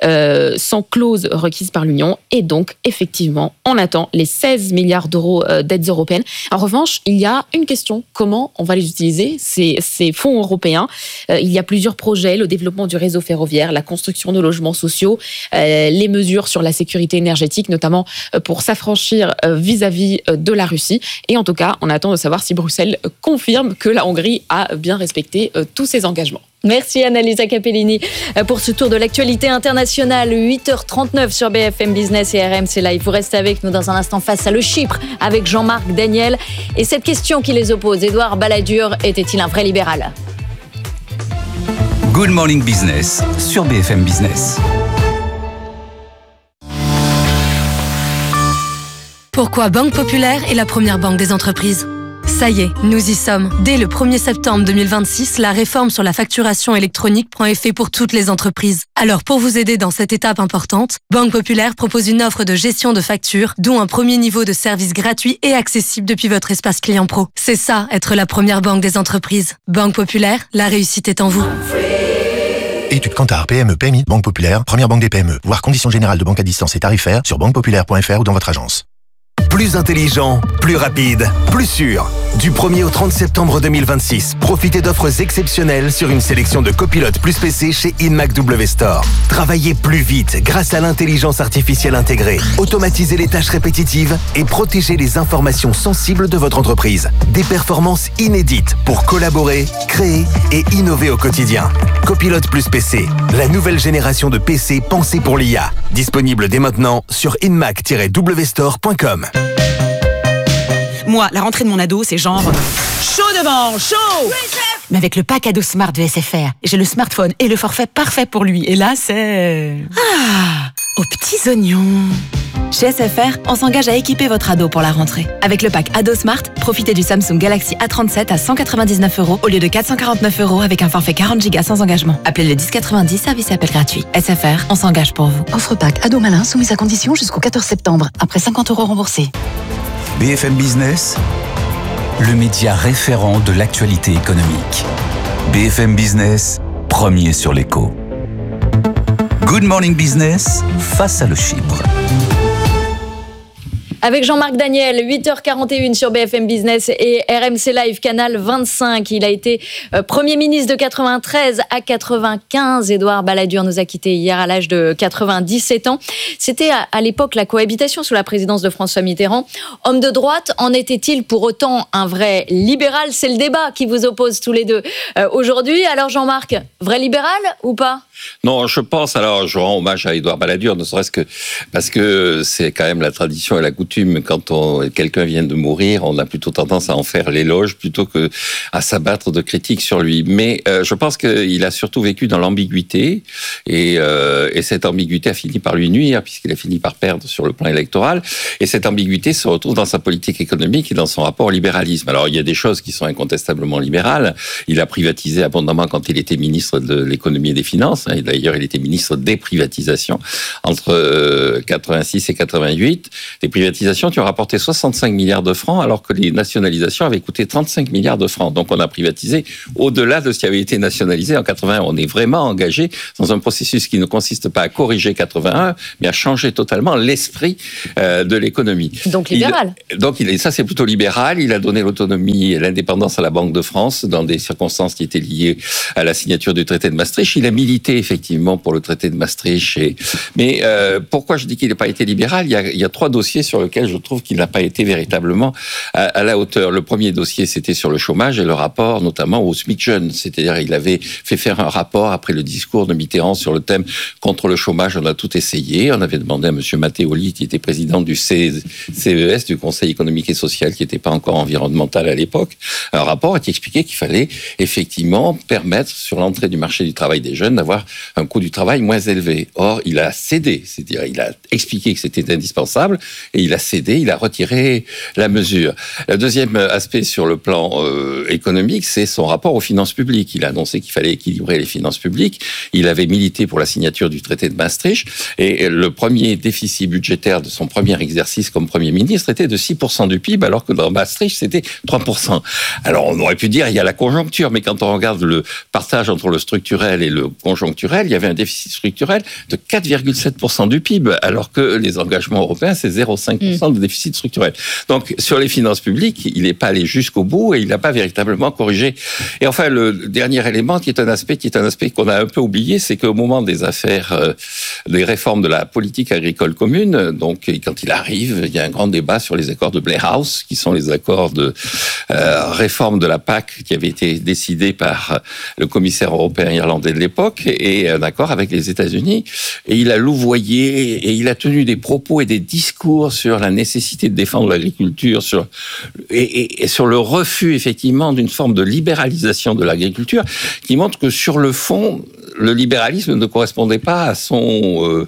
clauses requises par l'Union et donc effectivement on attend les 16 milliards d'euros d'aides européennes. En revanche, il y a une question: comment on va les utiliser ces fonds européens? Il y a plusieurs projets: le développement du réseau ferroviaire, la construction de logements sociaux, les mesures sur la sécurité énergétique, notamment pour s'affranchir vis-à-vis de la Russie. Et en tout cas, on attend de savoir si Bruxelles confirme que la Hongrie a bien respecté tous ses engagements. Merci Annalisa Capellini pour ce tour de l'actualité internationale. 8h39 sur BFM Business et RMC Live. Vous restez avec nous dans un instant face à le Chypre avec Jean-Marc Daniel. Et cette question qui les oppose, Edouard Balladur était-il un vrai libéral? Good Morning Business sur BFM Business. Pourquoi Banque Populaire est la première banque des entreprises? Ça y est, nous y sommes. Dès le 1er septembre 2026, la réforme sur la facturation électronique prend effet pour toutes les entreprises. Alors pour vous aider dans cette étape importante, Banque Populaire propose une offre de gestion de factures, dont un premier niveau de service gratuit et accessible depuis votre espace client pro. C'est ça, être la première banque des entreprises. Banque Populaire, la réussite est en vous. Études Kantar, PME, PMI, Banque Populaire, première banque des PME. Voir conditions générales de banque à distance et tarifaires sur banquepopulaire.fr ou dans votre agence. Plus intelligent, plus rapide, plus sûr. Du 1er au 30 septembre 2026, profitez d'offres exceptionnelles sur une sélection de copilotes plus PC chez Inmac W Store. Travaillez plus vite grâce à l'intelligence artificielle intégrée. Automatisez les tâches répétitives et protégez les informations sensibles de votre entreprise. Des performances inédites pour collaborer, créer et innover au quotidien. Copilote plus PC, la nouvelle génération de PC pensée pour l'IA. Disponible dès maintenant sur inmac-wstore.com. Moi, la rentrée de mon ado, c'est genre chaud devant, chaud. Oui, chef. Mais avec le pack ado Smart de SFR, j'ai le smartphone et le forfait parfait pour lui. Et là, c'est aux petits oignons. Chez SFR, on s'engage à équiper votre ado pour la rentrée. Avec le pack Ado Smart, profitez du Samsung Galaxy A37 à 199 € au lieu de 449 € avec un forfait 40 Go sans engagement. Appelez le 1090, service et appel gratuit. SFR, on s'engage pour vous. Offre pack Ado Malin soumise à condition jusqu'au 14 septembre, après 50 € remboursés. BFM Business, le média référent de l'actualité économique. BFM Business, premier sur l'écho. Good Morning Business, face à le Chypre. Avec Jean-Marc Daniel, 8h41 sur BFM Business et RMC Live, canal 25. Il a été Premier ministre de 93 à 95. Édouard Balladur nous a quittés hier à l'âge de 97 ans. C'était à l'époque la cohabitation sous la présidence de François Mitterrand. Homme de droite, en était-il pour autant un vrai libéral? C'est le débat qui vous oppose tous les deux aujourd'hui. Alors Jean-Marc, vrai libéral ou pas? Non, je pense, alors je rends hommage à Édouard Balladur, ne serait-ce que parce que c'est quand même la tradition et la coutume coutume, quand quelqu'un vient de mourir, on a plutôt tendance à en faire l'éloge plutôt que à s'abattre de critiques sur lui. Mais je pense qu'il a surtout vécu dans l'ambiguïté et cette ambiguïté a fini par lui nuire puisqu'il a fini par perdre sur le plan électoral. Et cette ambiguïté se retrouve dans sa politique économique et dans son rapport au libéralisme. Alors il y a des choses qui sont incontestablement libérales. Il a privatisé abondamment quand il était ministre de l'économie et des finances. Et d'ailleurs, il était ministre des privatisations entre 86 et 88. Des privatisations qui ont rapporté 65 milliards de francs alors que les nationalisations avaient coûté 35 milliards de francs. Donc on a privatisé au-delà de ce qui avait été nationalisé en 81. On est vraiment engagé dans un processus qui ne consiste pas à corriger 81, mais à changer totalement l'esprit de l'économie. Donc libéral. Ça c'est plutôt libéral. Il a donné l'autonomie et l'indépendance à la Banque de France dans des circonstances qui étaient liées à la signature du traité de Maastricht. Il a milité effectivement pour le traité de Maastricht. Mais pourquoi je dis qu'il n'a pas été libéral ? Il y a 3 dossiers sur lesquels je trouve qu'il n'a pas été véritablement à la hauteur. Le premier dossier, c'était sur le chômage et le rapport notamment au SMIC jeune. C'est-à-dire, il avait fait faire un rapport après le discours de Mitterrand sur le thème contre le chômage. On a tout essayé. On avait demandé à M. Matteoli, qui était président du CES, du Conseil économique et social, qui n'était pas encore environnemental à l'époque, un rapport qui expliquait qu'il fallait effectivement permettre sur l'entrée du marché du travail des jeunes d'avoir un coût du travail moins élevé. Or, il a cédé, c'est-à-dire il a expliqué que c'était indispensable et il a cédé, il a retiré la mesure. Le deuxième aspect sur le plan économique, c'est son rapport aux finances publiques. Il a annoncé qu'il fallait équilibrer les finances publiques. Il avait milité pour la signature du traité de Maastricht et le premier déficit budgétaire de son premier exercice comme Premier ministre était de 6% du PIB alors que dans Maastricht, c'était 3%. Alors, on aurait pu dire il y a la conjoncture, mais quand on regarde le partage entre le structurel et le conjoncturel, il y avait un déficit structurel de 4,7% du PIB, alors que les engagements européens, c'est 0,5% de déficit structurel. Donc, sur les finances publiques, il n'est pas allé jusqu'au bout et il n'a pas véritablement corrigé. Et enfin, le dernier élément qui est un aspect qu'on a un peu oublié, c'est qu'au moment des affaires, des réformes de la politique agricole commune, donc quand il arrive, il y a un grand débat sur les accords de Blair House, qui sont les accords de réforme de la PAC qui avaient été décidés par le commissaire européen irlandais de l'époque et un accord avec les États-Unis. Et il a louvoyé et il a tenu des propos et des discours sur la nécessité de défendre l'agriculture, sur le refus effectivement d'une forme de libéralisation de l'agriculture, qui montre que sur le fond, le libéralisme ne correspondait pas à son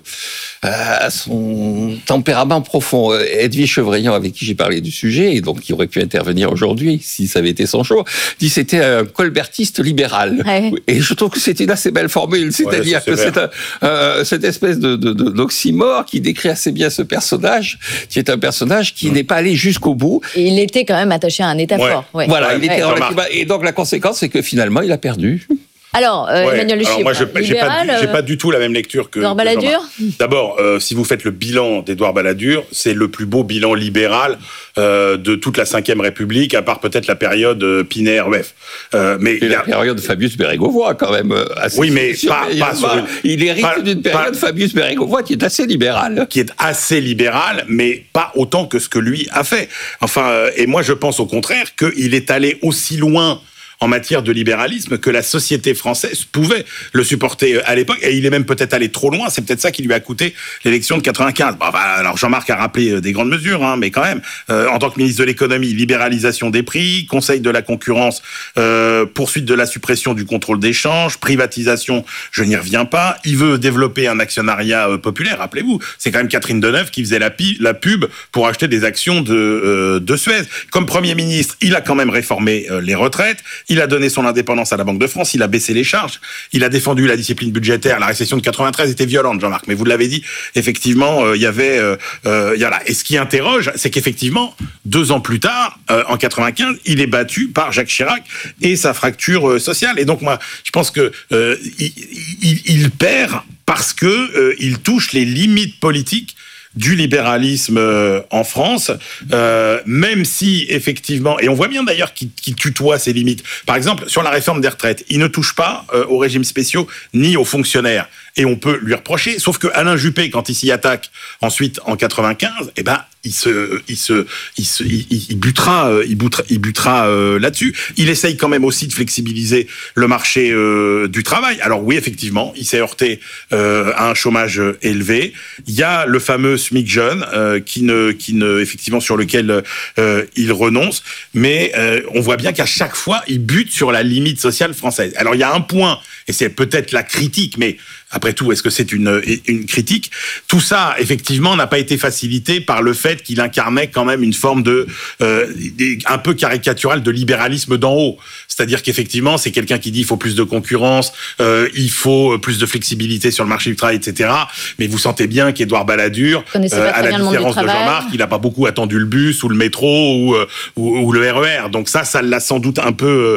tempérament profond. Edwige Chevrillon, avec qui j'ai parlé du sujet, et donc qui aurait pu intervenir aujourd'hui si ça avait été son choix, dit que c'était un colbertiste libéral. Ouais. Et je trouve que c'est une assez belle formule, c'est-à-dire que c'est cette espèce d'oxymore qui décrit assez bien ce personnage, qui est un personnage qui n'est pas allé jusqu'au bout. Et il était quand même attaché à un État fort. Ouais. Voilà, il était relativement... Et donc la conséquence, c'est que finalement, il a perdu. Alors, Emmanuel Le Chypre, moi, j'ai pas du tout la même lecture que Édouard Balladur. D'abord, si vous faites le bilan d'Édouard Balladur, c'est le plus beau bilan libéral de toute la Ve République, à part peut-être la période Pinaire, bref. Mais la période de Fabius Bérégovoy, quand même. Assez oui, mais pas sur il hérite d'une période Fabius Bérégovoy qui est assez libérale. Qui est assez libérale, mais pas autant que ce que lui a fait. Enfin, et moi, je pense au contraire qu'il est allé aussi loin en matière de libéralisme que la société française pouvait le supporter à l'époque. Et il est même peut-être allé trop loin. C'est peut-être ça qui lui a coûté l'élection de 95. Bon, alors Jean-Marc a rappelé des grandes mesures, mais quand même, en tant que ministre de l'économie, libéralisation des prix, conseil de la concurrence, poursuite de la suppression du contrôle d'échange, privatisation, je n'y reviens pas. Il veut développer un actionnariat populaire. Rappelez-vous, c'est quand même Catherine Deneuve qui faisait la pub pour acheter des actions de Suez. Comme Premier ministre, il a quand même réformé les retraites. Il a donné son indépendance à la Banque de France, il a baissé les charges, il a défendu la discipline budgétaire. La récession de 93 était violente, Jean-Marc, mais vous l'avez dit, effectivement, il y avait... Et ce qui interroge, c'est qu'effectivement, 2 ans plus tard, en 95, il est battu par Jacques Chirac et sa fracture sociale. Et donc, moi, je pense que il perd parce que il touche les limites politiques du libéralisme en France, même si effectivement, et on voit bien d'ailleurs qu'il tutoie ses limites. Par exemple, sur la réforme des retraites, il ne touche pas aux régimes spéciaux ni aux fonctionnaires. et on peut lui reprocher. Sauf que Alain Juppé, quand il s'y attaque ensuite en 95, il butera là-dessus. Il essaye quand même aussi de flexibiliser le marché du travail. Alors oui, effectivement, il s'est heurté à un chômage élevé. Il y a le fameux SMIC jeune qui ne effectivement sur lequel il renonce, mais on voit bien qu'à chaque fois, il bute sur la limite sociale française. Alors il y a un point, et c'est peut-être la critique, mais après tout, est-ce que c'est une critique ? Tout ça, effectivement, n'a pas été facilité par le fait qu'il incarnait quand même une forme un peu caricaturale de libéralisme d'en haut. C'est-à-dire qu'effectivement, c'est quelqu'un qui dit il faut plus de concurrence, il faut plus de flexibilité sur le marché du travail, etc. Mais vous sentez bien qu'Édouard Balladur, à la différence de Jean-Marc, il n'a pas beaucoup attendu le bus ou le métro ou le RER. Donc ça l'a sans doute un peu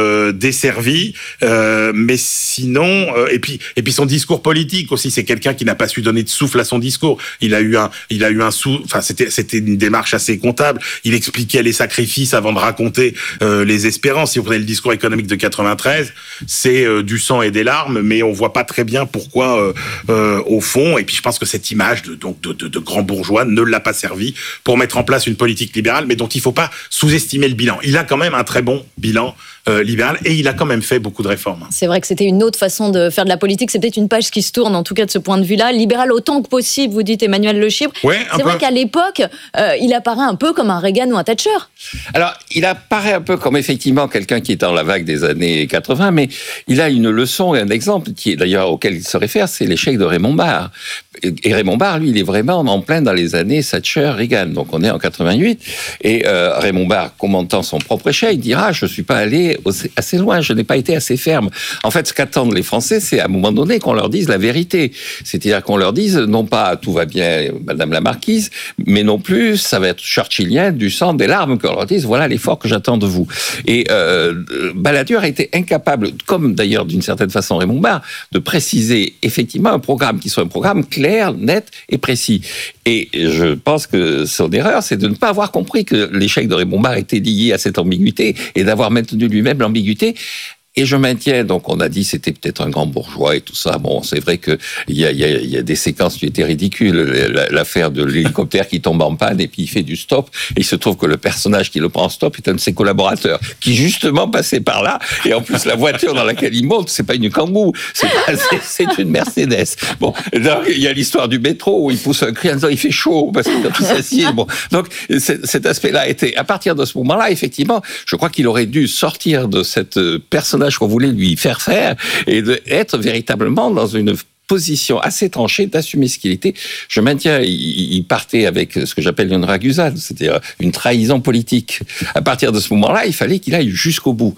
desservi. Mais sinon, et puis son discours politique aussi, c'est quelqu'un qui n'a pas su donner de souffle à son discours. Il a eu un souffle. Enfin, c'était une démarche assez comptable. Il expliquait les sacrifices avant de raconter les espérances. Si vous prenez le discours économique de 93, c'est du sang et des larmes, mais on voit pas très bien pourquoi au fond. Et puis je pense que cette image de grand bourgeois ne l'a pas servi pour mettre en place une politique libérale, mais dont il faut pas sous-estimer le bilan. Il a quand même un très bon bilan libéral et il a quand même fait beaucoup de réformes. C'est vrai que c'était une autre façon de faire de la politique. C'est peut-être une page qui se tourne, en tout cas de ce point de vue-là. Libéral autant que possible, vous dites Emmanuel Le Chypre. Ouais, c'est vrai qu'à l'époque, il apparaît un peu comme un Reagan ou un Thatcher. Alors, il apparaît un peu comme effectivement quelqu'un qui est dans la vague des années 80, mais il a une leçon et un exemple qui est d'ailleurs auquel il se réfère, c'est l'échec de Raymond Barre. Et Raymond Barre, lui, il est vraiment en plein dans les années Thatcher-Reagan. Donc on est en 88 et Raymond Barre, commentant son propre échec, dira « Je ne suis pas allé assez loin, je n'ai pas été assez ferme ». En fait, ce qu'attendent les Français, c'est à un moment donné qu'on leur dise la vérité. C'est-à-dire qu'on leur dise non pas « Tout va bien, Madame la Marquise », mais non plus, ça va être churchillien, du sang, des larmes, qu'on leur dise « Voilà l'effort que j'attends de vous ». Et Balladur a été incapable, comme d'ailleurs d'une certaine façon Raymond Barre, de préciser effectivement un programme qui soit un programme clair, net et précis. Et je pense que son erreur, c'est de ne pas avoir compris que l'échec de Raymond Barre était lié à cette ambiguïté et d'avoir maintenu lui-même l'ambiguïté. Et je maintiens, donc on a dit c'était peut-être un grand bourgeois et tout ça. Bon, c'est vrai que il y a des séquences qui étaient ridicules. L'affaire de l'hélicoptère qui tombe en panne et puis il fait du stop. Et il se trouve que le personnage qui le prend en stop est un de ses collaborateurs qui justement passait par là. Et en plus, la voiture dans laquelle il monte, c'est pas une Kangoo, c'est une Mercedes. Bon, donc, il y a l'histoire du métro où il pousse un cri en disant il fait chaud parce qu'il a tout s'assied. Bon, donc cet aspect-là était, à partir de ce moment-là, effectivement, je crois qu'il aurait dû sortir de cette personnage qu'on voulait lui faire et d'être véritablement dans une position assez tranchée d'assumer ce qu'il était. Je maintiens, il partait avec ce que j'appelle une ragusade, c'est-à-dire une trahison politique. À partir de ce moment-là, il fallait qu'il aille jusqu'au bout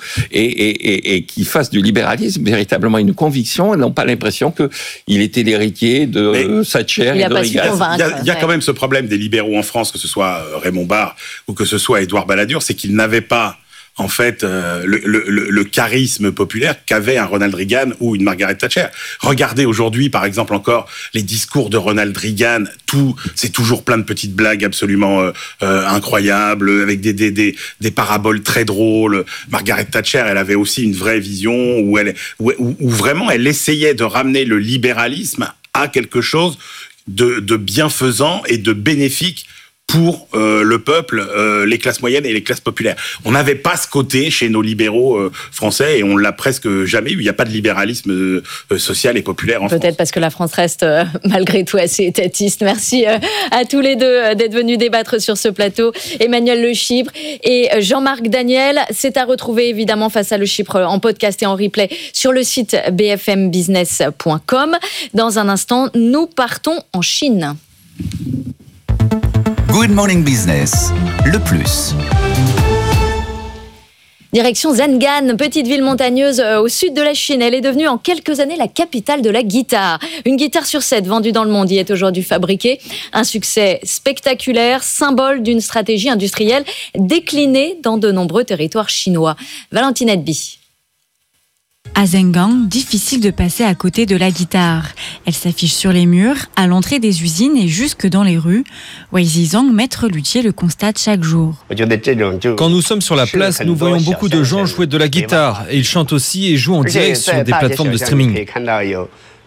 et qu'il fasse du libéralisme véritablement une conviction et non pas l'impression qu'il était l'héritier de Thatcher et de Reagan. Il y a quand même ce problème des libéraux en France, que ce soit Raymond Barre ou que ce soit Édouard Balladur, c'est qu'ils n'avaient pas en fait, le charisme populaire qu'avait un Ronald Reagan ou une Margaret Thatcher. Regardez aujourd'hui, par exemple, encore les discours de Ronald Reagan. C'est toujours plein de petites blagues absolument incroyables, avec des paraboles très drôles. Margaret Thatcher, elle avait aussi une vraie vision où vraiment elle essayait de ramener le libéralisme à quelque chose de bienfaisant et de bénéfique pour le peuple, les classes moyennes et les classes populaires. On n'avait pas ce côté chez nos libéraux français et on l'a presque jamais eu. Il n'y a pas de libéralisme social et populaire en France. Peut-être parce que la France reste malgré tout assez étatiste. Merci à tous les deux d'être venus débattre sur ce plateau. Emmanuel Le Chypre et Jean-Marc Daniel. C'est à retrouver évidemment Face à Le Chypre en podcast et en replay sur le site bfmbusiness.com. Dans un instant, nous partons en Chine. Good Morning Business, le plus. Direction Zhengan, petite ville montagneuse au sud de la Chine. Elle est devenue en quelques années la capitale de la guitare. Une guitare sur 7 vendue dans le monde y est aujourd'hui fabriquée. Un succès spectaculaire, symbole d'une stratégie industrielle déclinée dans de nombreux territoires chinois. Valentine Edby. À Zhengan, difficile de passer à côté de la guitare. Elle s'affiche sur les murs, à l'entrée des usines et jusque dans les rues. Wei Zizang, maître luthier, le constate chaque jour. Quand nous sommes sur la place, nous voyons beaucoup de gens jouer de la guitare. Et ils chantent aussi et jouent en direct sur des plateformes de streaming.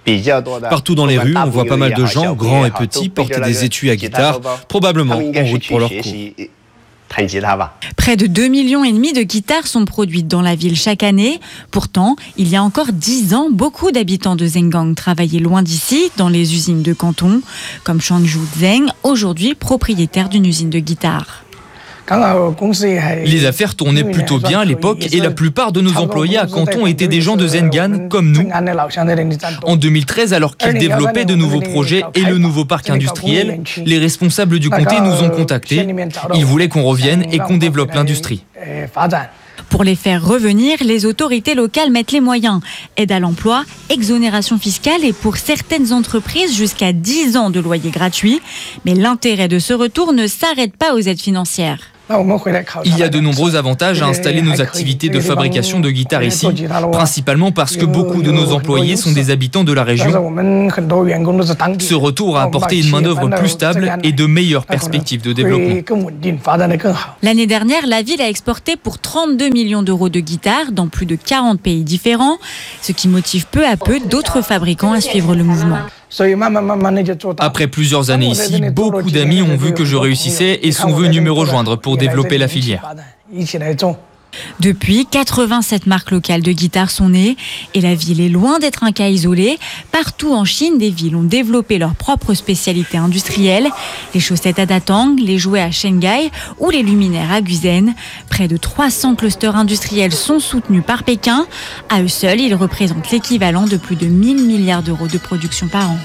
Partout dans les rues, on voit pas mal de gens, grands et petits, porter des étuis à guitare, probablement en route pour leur cours. Près de 2,5 millions de guitares sont produites dans la ville chaque année. Pourtant, il y a encore 10 ans, beaucoup d'habitants de Zhengang travaillaient loin d'ici, dans les usines de Canton, comme Changzhou Zheng, aujourd'hui propriétaire d'une usine de guitare. Les affaires tournaient plutôt bien à l'époque et la plupart de nos employés à Canton étaient des gens de Zhengan comme nous. En 2013, alors qu'ils développaient de nouveaux projets et le nouveau parc industriel, les responsables du comté nous ont contactés. Ils voulaient qu'on revienne et qu'on développe l'industrie. Pour les faire revenir, les autorités locales mettent les moyens. Aide à l'emploi, exonération fiscale et pour certaines entreprises jusqu'à 10 ans de loyer gratuit. Mais l'intérêt de ce retour ne s'arrête pas aux aides financières. Il y a de nombreux avantages à installer nos activités de fabrication de guitares ici, principalement parce que beaucoup de nos employés sont des habitants de la région. Ce retour a apporté une main-d'œuvre plus stable et de meilleures perspectives de développement. L'année dernière, la ville a exporté pour 32 millions d'euros de guitares dans plus de 40 pays différents, ce qui motive peu à peu d'autres fabricants à suivre le mouvement. Après plusieurs années ici, beaucoup d'amis ont vu que je réussissais et sont venus me rejoindre pour développer la filière. Depuis, 87 marques locales de guitares sont nées et la ville est loin d'être un cas isolé. Partout en Chine, des villes ont développé leurs propres spécialités industrielles. Les chaussettes à Datang, les jouets à Shanghai ou les luminaires à Guzen. Près de 300 clusters industriels sont soutenus par Pékin. À eux seuls, ils représentent l'équivalent de plus de 1 000 milliards d'euros de production par an.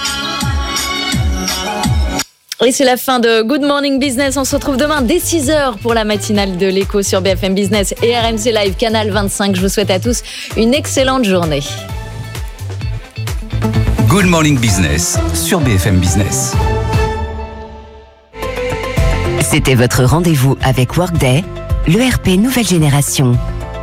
Et c'est la fin de Good Morning Business. On se retrouve demain dès 6h pour la matinale de l'écho sur BFM Business et RMC Live, canal 25. Je vous souhaite à tous une excellente journée. Good Morning Business sur BFM Business. C'était votre rendez-vous avec Workday, l'ERP nouvelle génération.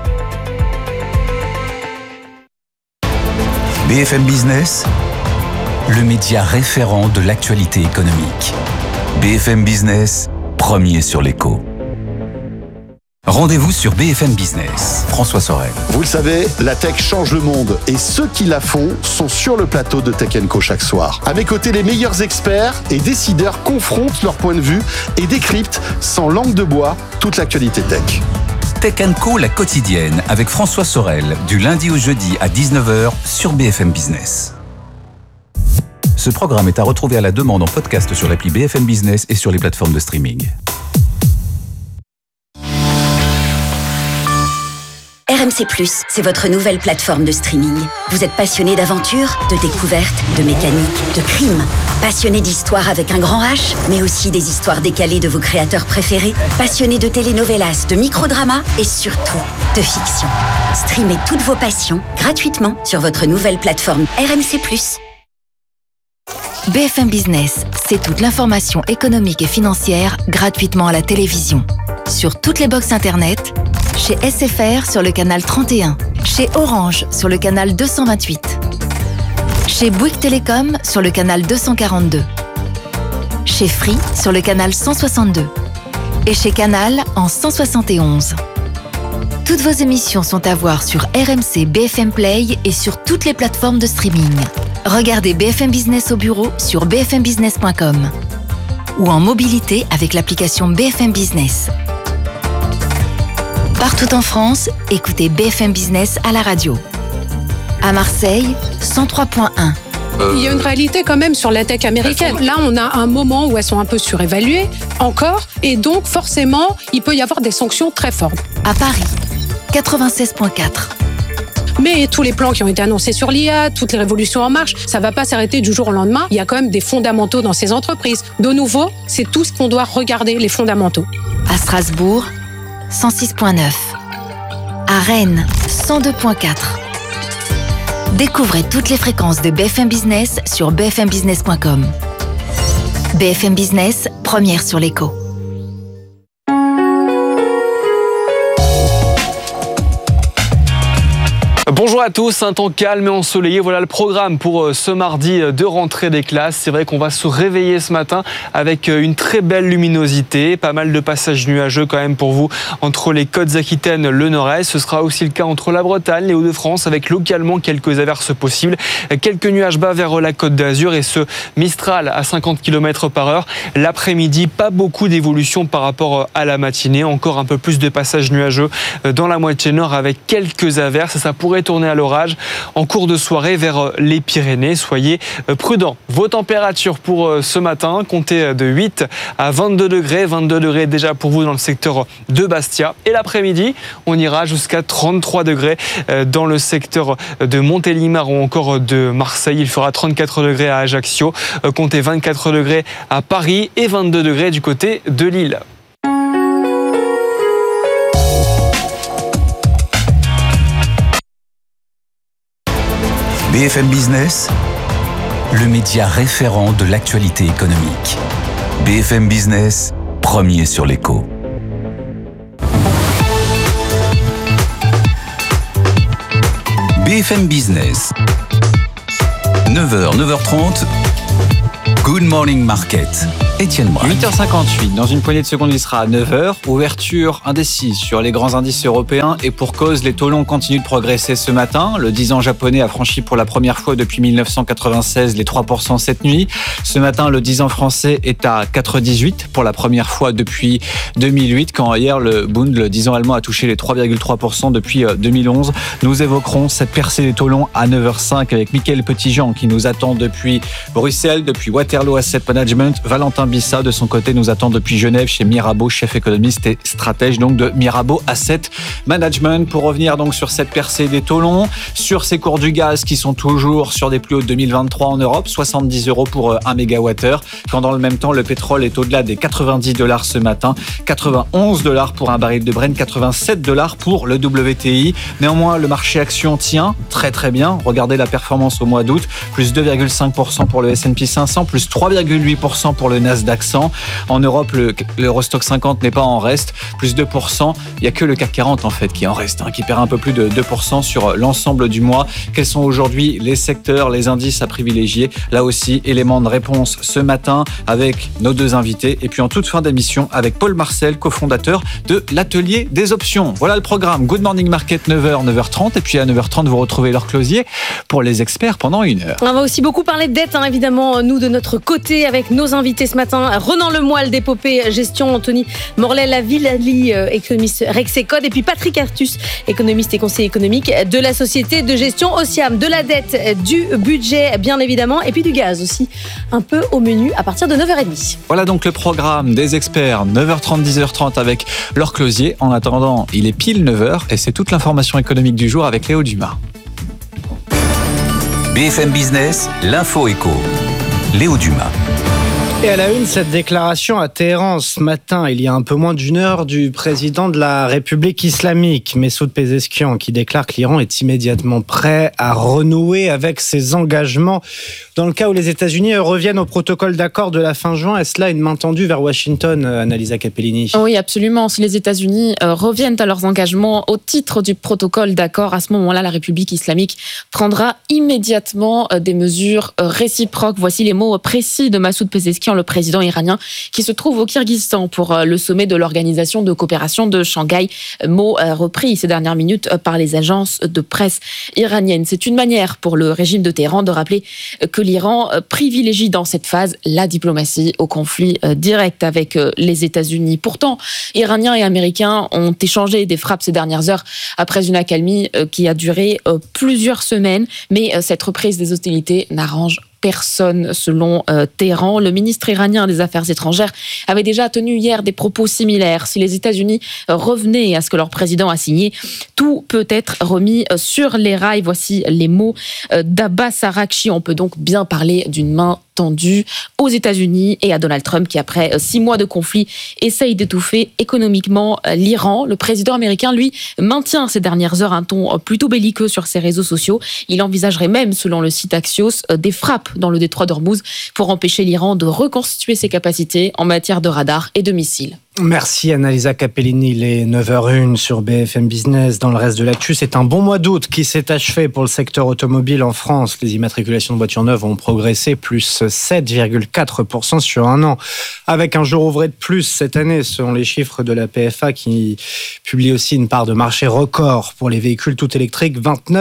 BFM Business, le média référent de l'actualité économique. BFM Business, premier sur l'écho. Rendez-vous sur BFM Business. François Sorel. Vous le savez, la tech change le monde et ceux qui la font sont sur le plateau de Tech & Co chaque soir. À mes côtés, les meilleurs experts et décideurs confrontent leur point de vue et décryptent sans langue de bois toute l'actualité tech. Tech & Co, la quotidienne, avec François Sorel, du lundi au jeudi à 19h sur BFM Business. Ce programme est à retrouver à la demande en podcast sur l'appli BFM Business et sur les plateformes de streaming. RMC+, c'est votre nouvelle plateforme de streaming. Vous êtes passionné d'aventure, de découverte, de mécanique, de crime. Passionné d'histoire avec un grand H, mais aussi des histoires décalées de vos créateurs préférés. Passionné de telenovelas, de microdramas et surtout de fiction. Streamez toutes vos passions gratuitement sur votre nouvelle plateforme RMC+. BFM Business, c'est toute l'information économique et financière gratuitement à la télévision. Sur toutes les box internet, chez SFR sur le canal 31, chez Orange sur le canal 228, chez Bouygues Télécom sur le canal 242, chez Free sur le canal 162 et chez Canal en 171. Toutes vos émissions sont à voir sur RMC BFM Play et sur toutes les plateformes de streaming. Regardez BFM Business au bureau sur bfmbusiness.com ou en mobilité avec l'application BFM Business. Partout en France, écoutez BFM Business à la radio. À Marseille, 103.1. Il y a une réalité quand même sur la tech américaine. Là, on a un moment où elles sont un peu surévaluées, encore, et donc forcément, il peut y avoir des sanctions très fortes. À Paris, 96.4. Mais tous les plans qui ont été annoncés sur l'IA, toutes les révolutions en marche, ça ne va pas s'arrêter du jour au lendemain. Il y a quand même des fondamentaux dans ces entreprises. De nouveau, c'est tout ce qu'on doit regarder, les fondamentaux. À Strasbourg, 106.9. À Rennes, 102.4. Découvrez toutes les fréquences de BFM Business sur bfmbusiness.com. BFM Business, première sur l'écho. Bonjour à tous, un temps calme et ensoleillé, voilà le programme pour ce mardi de rentrée des classes. C'est vrai qu'on va se réveiller ce matin avec une très belle luminosité, pas mal de passages nuageux quand même pour vous entre les Côtes-Aquitaines, le nord-est. Ce sera aussi le cas entre la Bretagne, les Hauts-de-France avec localement quelques averses possibles. Quelques nuages bas vers la Côte d'Azur et ce Mistral à 50 km/h. L'après-midi, pas beaucoup d'évolution par rapport à la matinée. Encore un peu plus de passages nuageux dans la moitié nord avec quelques averses. Ça pourrait tourner à l'orage en cours de soirée vers les Pyrénées. Soyez prudents. Vos températures pour ce matin, comptez de 8 à 22 degrés. 22 degrés déjà pour vous dans le secteur de Bastia. Et l'après-midi, on ira jusqu'à 33 degrés dans le secteur de Montélimar ou encore de Marseille. Il fera 34 degrés à Ajaccio. Comptez 24 degrés à Paris et 22 degrés du côté de Lille. BFM Business, le média référent de l'actualité économique. BFM Business, premier sur l'écho. BFM Business, 9h, 9h30, Good Morning Market. Étienne Braque. 8h58, dans une poignée de secondes, il sera à 9h. Ouverture indécise sur les grands indices européens et pour cause, les taux longs continuent de progresser ce matin. Le 10 ans japonais a franchi pour la première fois depuis 1996 les 3% cette nuit. Ce matin, le 10 ans français est à 4,18 pour la première fois depuis 2008, quand hier le Bund, le 10 ans allemand, a touché les 3,3% depuis 2011. Nous évoquerons cette percée des taux longs à 9h05 avec Mickaël Petitjean qui nous attend depuis Bruxelles, depuis Waterloo Asset Management. Valentin Bissa, de son côté, nous attend depuis Genève chez Mirabeau, chef économiste et stratège donc de Mirabeau Asset Management. Pour revenir donc sur cette percée des taux longs, sur ces cours du gaz qui sont toujours sur des plus hauts de 2023 en Europe, 70 € pour 1 MWh, quand dans le même temps le pétrole est au-delà des $90 ce matin, 91 $ pour un baril de Brent, 87 $ pour le WTI. Néanmoins, le marché action tient très bien. Regardez la performance au mois d'août, plus 2,5% pour le S&P 500, plus 3,8% pour le Nasdaq 100. En Europe, le Eurostock 50 n'est pas en reste, plus 2%. Il n'y a que le CAC 40 en fait qui en reste, qui perd un peu plus de 2% sur l'ensemble du mois. Quels sont aujourd'hui les secteurs, les indices à privilégier? Là aussi, élément de réponse ce matin avec nos deux invités. Et puis en toute fin d'émission avec Paul Marcel, cofondateur de l'Atelier des Options. Voilà le programme. Good Morning Market, 9h, 9h30. Et puis à 9h30, vous retrouvez Laure Closier pour les experts pendant 1 heure. On va aussi beaucoup parler de dette, évidemment, nous de notre côté avec nos invités ce matin. Renan Lemoyle d'Épopée Gestion, Anthony Morlet-Lavillali, économiste Rexecode, et puis Patrick Artus, économiste et conseiller économique de la société de gestion Osiam. De la dette, du budget bien évidemment, et puis du gaz aussi, un peu au menu à partir de 9h30. Voilà donc le programme des experts, 9h30, 10h30 avec Laure Closier. En attendant, il est pile 9h et c'est toute l'information économique du jour avec Léo Dumas. BFM Business, l'info éco. Léo Dumas. Et à la une, cette déclaration à Téhéran ce matin, il y a un peu moins d'1 heure, du président de la République islamique, Messoud Pezeshkian, qui déclare que l'Iran est immédiatement prêt à renouer avec ses engagements dans le cas où les États-Unis reviennent au protocole d'accord de la fin juin. Est-ce là une main tendue vers Washington, Annalisa Capellini? Oui, absolument. Si les États-Unis reviennent à leurs engagements au titre du protocole d'accord, à ce moment-là, la République islamique prendra immédiatement des mesures réciproques. Voici les mots précis de Messoud Pezeshkian, le président iranien, qui se trouve au Kyrgyzstan pour le sommet de l'Organisation de coopération de Shanghai, mot repris ces dernières minutes par les agences de presse iraniennes. C'est une manière pour le régime de Téhéran de rappeler que l'Iran privilégie dans cette phase la diplomatie au conflit direct avec les États-Unis. Pourtant, Iraniens et Américains ont échangé des frappes ces dernières heures après une accalmie qui a duré plusieurs semaines, mais cette reprise des hostilités n'arrange personne, selon Téhéran. Le ministre iranien des Affaires étrangères avait déjà tenu hier des propos similaires. Si les États-Unis revenaient à ce que leur président a signé, tout peut être remis sur les rails. Voici les mots d'Abbas Araghchi. On peut donc bien parler d'une main tendue aux États-Unis et à Donald Trump qui, après 6 mois de conflit, essaye d'étouffer économiquement l'Iran. Le président américain, lui, maintient ces dernières heures un ton plutôt belliqueux sur ses réseaux sociaux. Il envisagerait même, selon le site Axios, des frappes dans le détroit d'Ormuz pour empêcher l'Iran de reconstituer ses capacités en matière de radars et de missiles. Merci Annalisa Capellini, il est 9h01 sur BFM Business. Dans le reste de l'actu, c'est un bon mois d'août qui s'est achevé pour le secteur automobile en France. Les immatriculations de voitures neuves ont progressé plus 7,4% sur un an, avec un jour ouvré de plus cette année, selon les chiffres de la PFA qui publie aussi une part de marché record pour les véhicules tout électriques,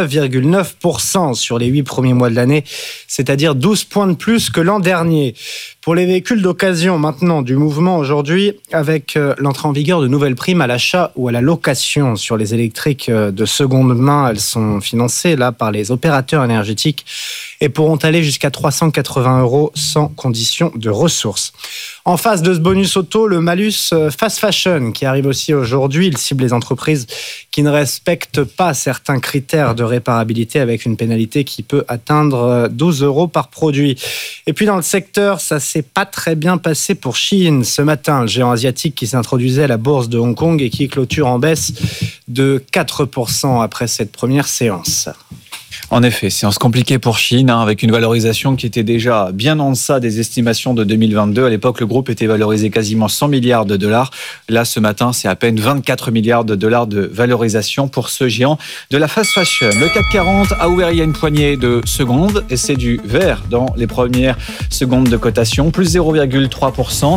29,9% sur les 8 premiers mois de l'année, c'est-à-dire 12 points de plus que l'an dernier. Pour les véhicules d'occasion, maintenant, du mouvement aujourd'hui, avec l'entrée en vigueur de nouvelles primes à l'achat ou à la location sur les électriques de seconde main. Elles sont financées là par les opérateurs énergétiques et pourront aller jusqu'à 380 € sans condition de ressources. En face de ce bonus auto, le malus fast fashion qui arrive aussi aujourd'hui. Il cible les entreprises qui ne respectent pas certains critères de réparabilité avec une pénalité qui peut atteindre 12 € par produit. Et puis dans le secteur, ça s'est pas très bien passé pour Shein ce matin, le géant asiatique qui s'introduisait à la bourse de Hong Kong et qui clôture en baisse de 4% après cette première séance. En effet, séance compliquée pour Shein, avec une valorisation qui était déjà bien en deçà des estimations de 2022. À l'époque, le groupe était valorisé quasiment 100 milliards de dollars. Là, ce matin, c'est à peine 24 milliards de dollars de valorisation pour ce géant de la fast fashion. Le CAC 40 a ouvert il y a une poignée de secondes et c'est du vert dans les premières secondes de cotation, plus 0,3%.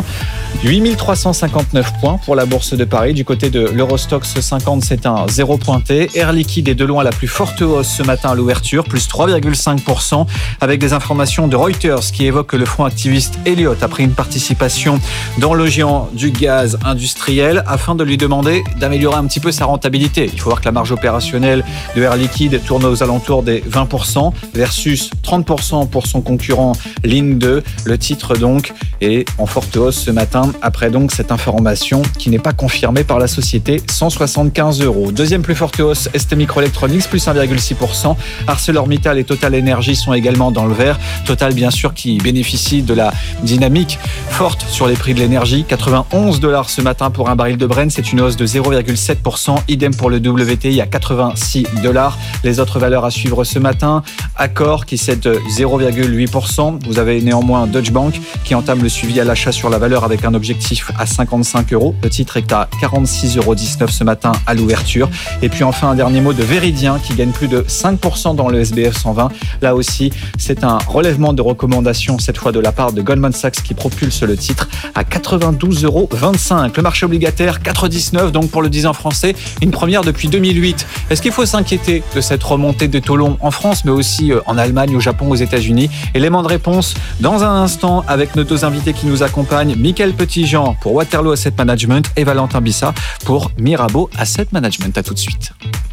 8359 points pour la Bourse de Paris. Du côté de l'Eurostoxx 50, c'est un zéro pointé. Air Liquide est de loin la plus forte hausse ce matin à l'ouverture, plus 3,5%, avec des informations de Reuters qui évoquent que le fonds activiste Elliott a pris une participation dans le géant du gaz industriel afin de lui demander d'améliorer un petit peu sa rentabilité. Il faut voir que la marge opérationnelle de Air Liquide tourne aux alentours des 20% versus 30% pour son concurrent Ligne 2. Le titre donc est en forte hausse ce matin après donc cette information qui n'est pas confirmée par la société, 175 €. Deuxième plus forte hausse, ST Microelectronics, plus 1,6%. ArcelorMittal et Total Energy sont également dans le vert. Total, bien sûr, qui bénéficie de la dynamique forte sur les prix de l'énergie. 91 $ ce matin pour un baril de Brent, c'est une hausse de 0,7%. Idem pour le WTI à 86 $. Les autres valeurs à suivre ce matin, Accor qui cède 0,8%. Vous avez néanmoins Deutsche Bank qui entame le suivi à l'achat sur la valeur avec un objectif à 55 €. Le titre est à 46,19 € ce matin à l'ouverture. Et puis enfin, un dernier mot de Veridien qui gagne plus de 5% dans le SBF 120. Là aussi, c'est un relèvement de recommandation, cette fois de la part de Goldman Sachs qui propulse le titre à 92,25 €. Le marché obligataire, 4,19 €, donc pour le 10 ans français, une première depuis 2008. Est-ce qu'il faut s'inquiéter de cette remontée des taux longs en France, mais aussi en Allemagne, au Japon, aux États-Unis? Élément de réponse dans un instant avec nos deux invités qui nous accompagnent, Mickaël Petitjean pour Waterloo Asset Management et Valentin Bissa pour Mirabeau Asset Management. À tout de suite.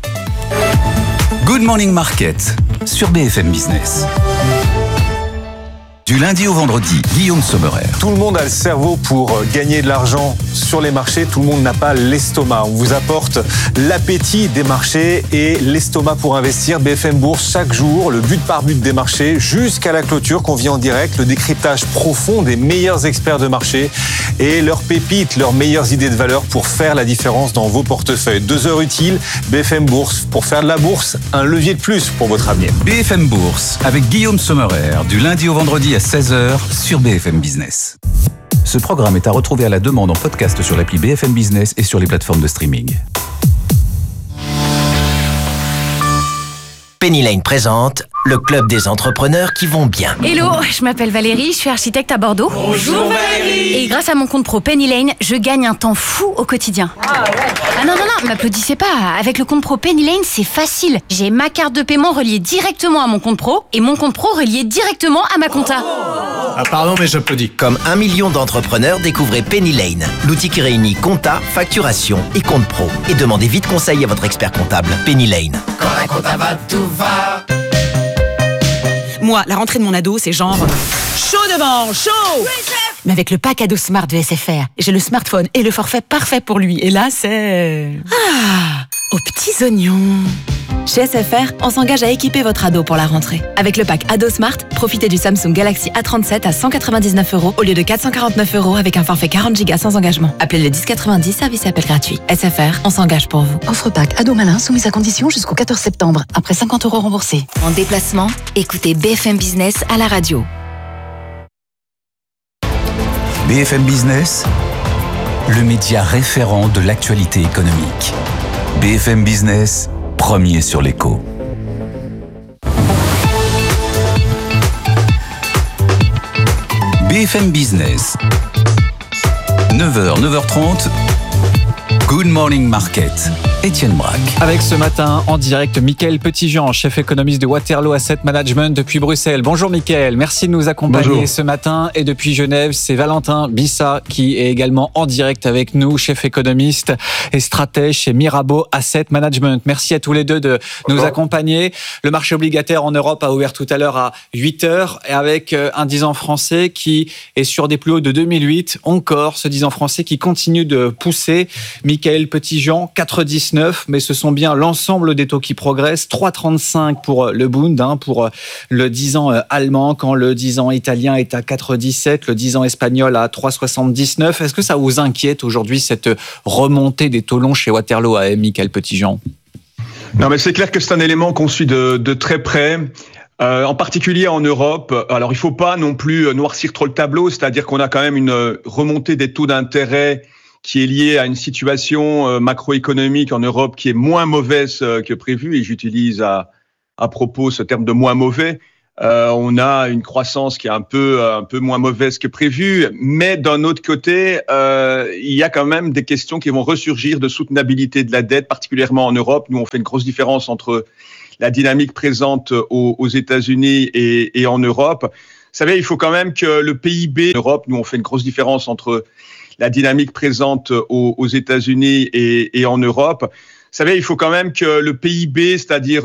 Good Morning Market sur BFM Business. Du lundi au vendredi, Guillaume Sommerer. Tout le monde a le cerveau pour gagner de l'argent sur les marchés. Tout le monde n'a pas l'estomac. On vous apporte l'appétit des marchés et l'estomac pour investir. BFM Bourse, chaque jour, le but par but des marchés jusqu'à la clôture qu'on vit en direct. Le décryptage profond des meilleurs experts de marché et leurs pépites, leurs meilleures idées de valeur pour faire la différence dans vos portefeuilles. 2 heures utiles, BFM Bourse. Pour faire de la bourse, un levier de plus pour votre avenir. BFM Bourse avec Guillaume Sommerer, du lundi au vendredi à 16h sur BFM Business. Ce programme est à retrouver à la demande en podcast sur l'appli BFM Business et sur les plateformes de streaming. Penny Lane présente le club des entrepreneurs qui vont bien. Hello, je m'appelle Valérie, je suis architecte à Bordeaux. Bonjour Valérie. Et grâce à mon compte pro Penny Lane, je gagne un temps fou au quotidien. Ah non, m'applaudissez pas. Avec le compte pro Penny Lane, c'est facile. J'ai ma carte de paiement reliée directement à mon compte pro et mon compte pro relié directement à ma compta. Ah pardon, mais j'applaudis. Comme 1 million d'entrepreneurs, découvrez Penny Lane, l'outil qui réunit compta, facturation et compte pro. Et demandez vite conseil à votre expert comptable. Penny Lane. Quand la compta va, tout va. Moi, la rentrée de mon ado, c'est genre chaud devant, chaud. Mais avec le pack ado Smart de SFR, j'ai le smartphone et le forfait parfait pour lui. Et là, c'est... aux petits oignons. Chez SFR, on s'engage à équiper votre ado pour la rentrée. Avec le pack Ado Smart, profitez du Samsung Galaxy A37 à 199 € au lieu de 449 € avec un forfait 40 Go sans engagement. Appelez le 1090, service et appel gratuit. SFR, on s'engage pour vous. Offre pack Ado Malin soumise à condition jusqu'au 14 septembre. Après 50 € remboursés. En déplacement, écoutez BFM Business à la radio. BFM Business, le média référent de l'actualité économique. BFM Business, premier sur l'écho. BFM Business, 9h, 9h30, Good Morning Market. Étienne Braque. Avec ce matin en direct Mickaël Petitjean, chef économiste de Waterloo Asset Management depuis Bruxelles. Bonjour Mickaël, merci de nous accompagner ce matin. Et depuis Genève, c'est Valentin Bissa qui est également en direct avec nous, chef économiste et stratège chez Mirabeau Asset Management. Merci à tous les deux de nous accompagner. Le marché obligataire en Europe a ouvert tout à l'heure à 8h avec un 10 ans français qui est sur des plus hauts de 2008. Encore ce 10 ans français qui continue de pousser. Mickaël Petitjean, 4,19, mais ce sont bien l'ensemble des taux qui progressent. 3,35 pour le Bund, pour le 10 ans allemand, quand le 10 ans italien est à 4,17, le 10 ans espagnol à 3,79. Est-ce que ça vous inquiète aujourd'hui, cette remontée des taux longs chez Waterloo à Mickaël Petitjean ? Non, mais c'est clair que c'est un élément qu'on suit de très près. En particulier en Europe. Alors, il ne faut pas non plus noircir trop le tableau, c'est-à-dire qu'on a quand même une remontée des taux d'intérêt qui est liée à une situation macroéconomique en Europe qui est moins mauvaise que prévu, et j'utilise à propos ce terme de moins mauvais. On a une croissance qui est un peu moins mauvaise que prévu, mais d'un autre côté, il y a quand même des questions qui vont ressurgir de soutenabilité de la dette, particulièrement en Europe. Nous, on fait une grosse différence entre la dynamique présente aux États-Unis et en Europe. Vous savez, il faut quand même que le PIB en Europe, nous, on fait une grosse différence entre la dynamique présente aux États-Unis et en Europe. Vous savez, il faut quand même que le PIB, c'est-à-dire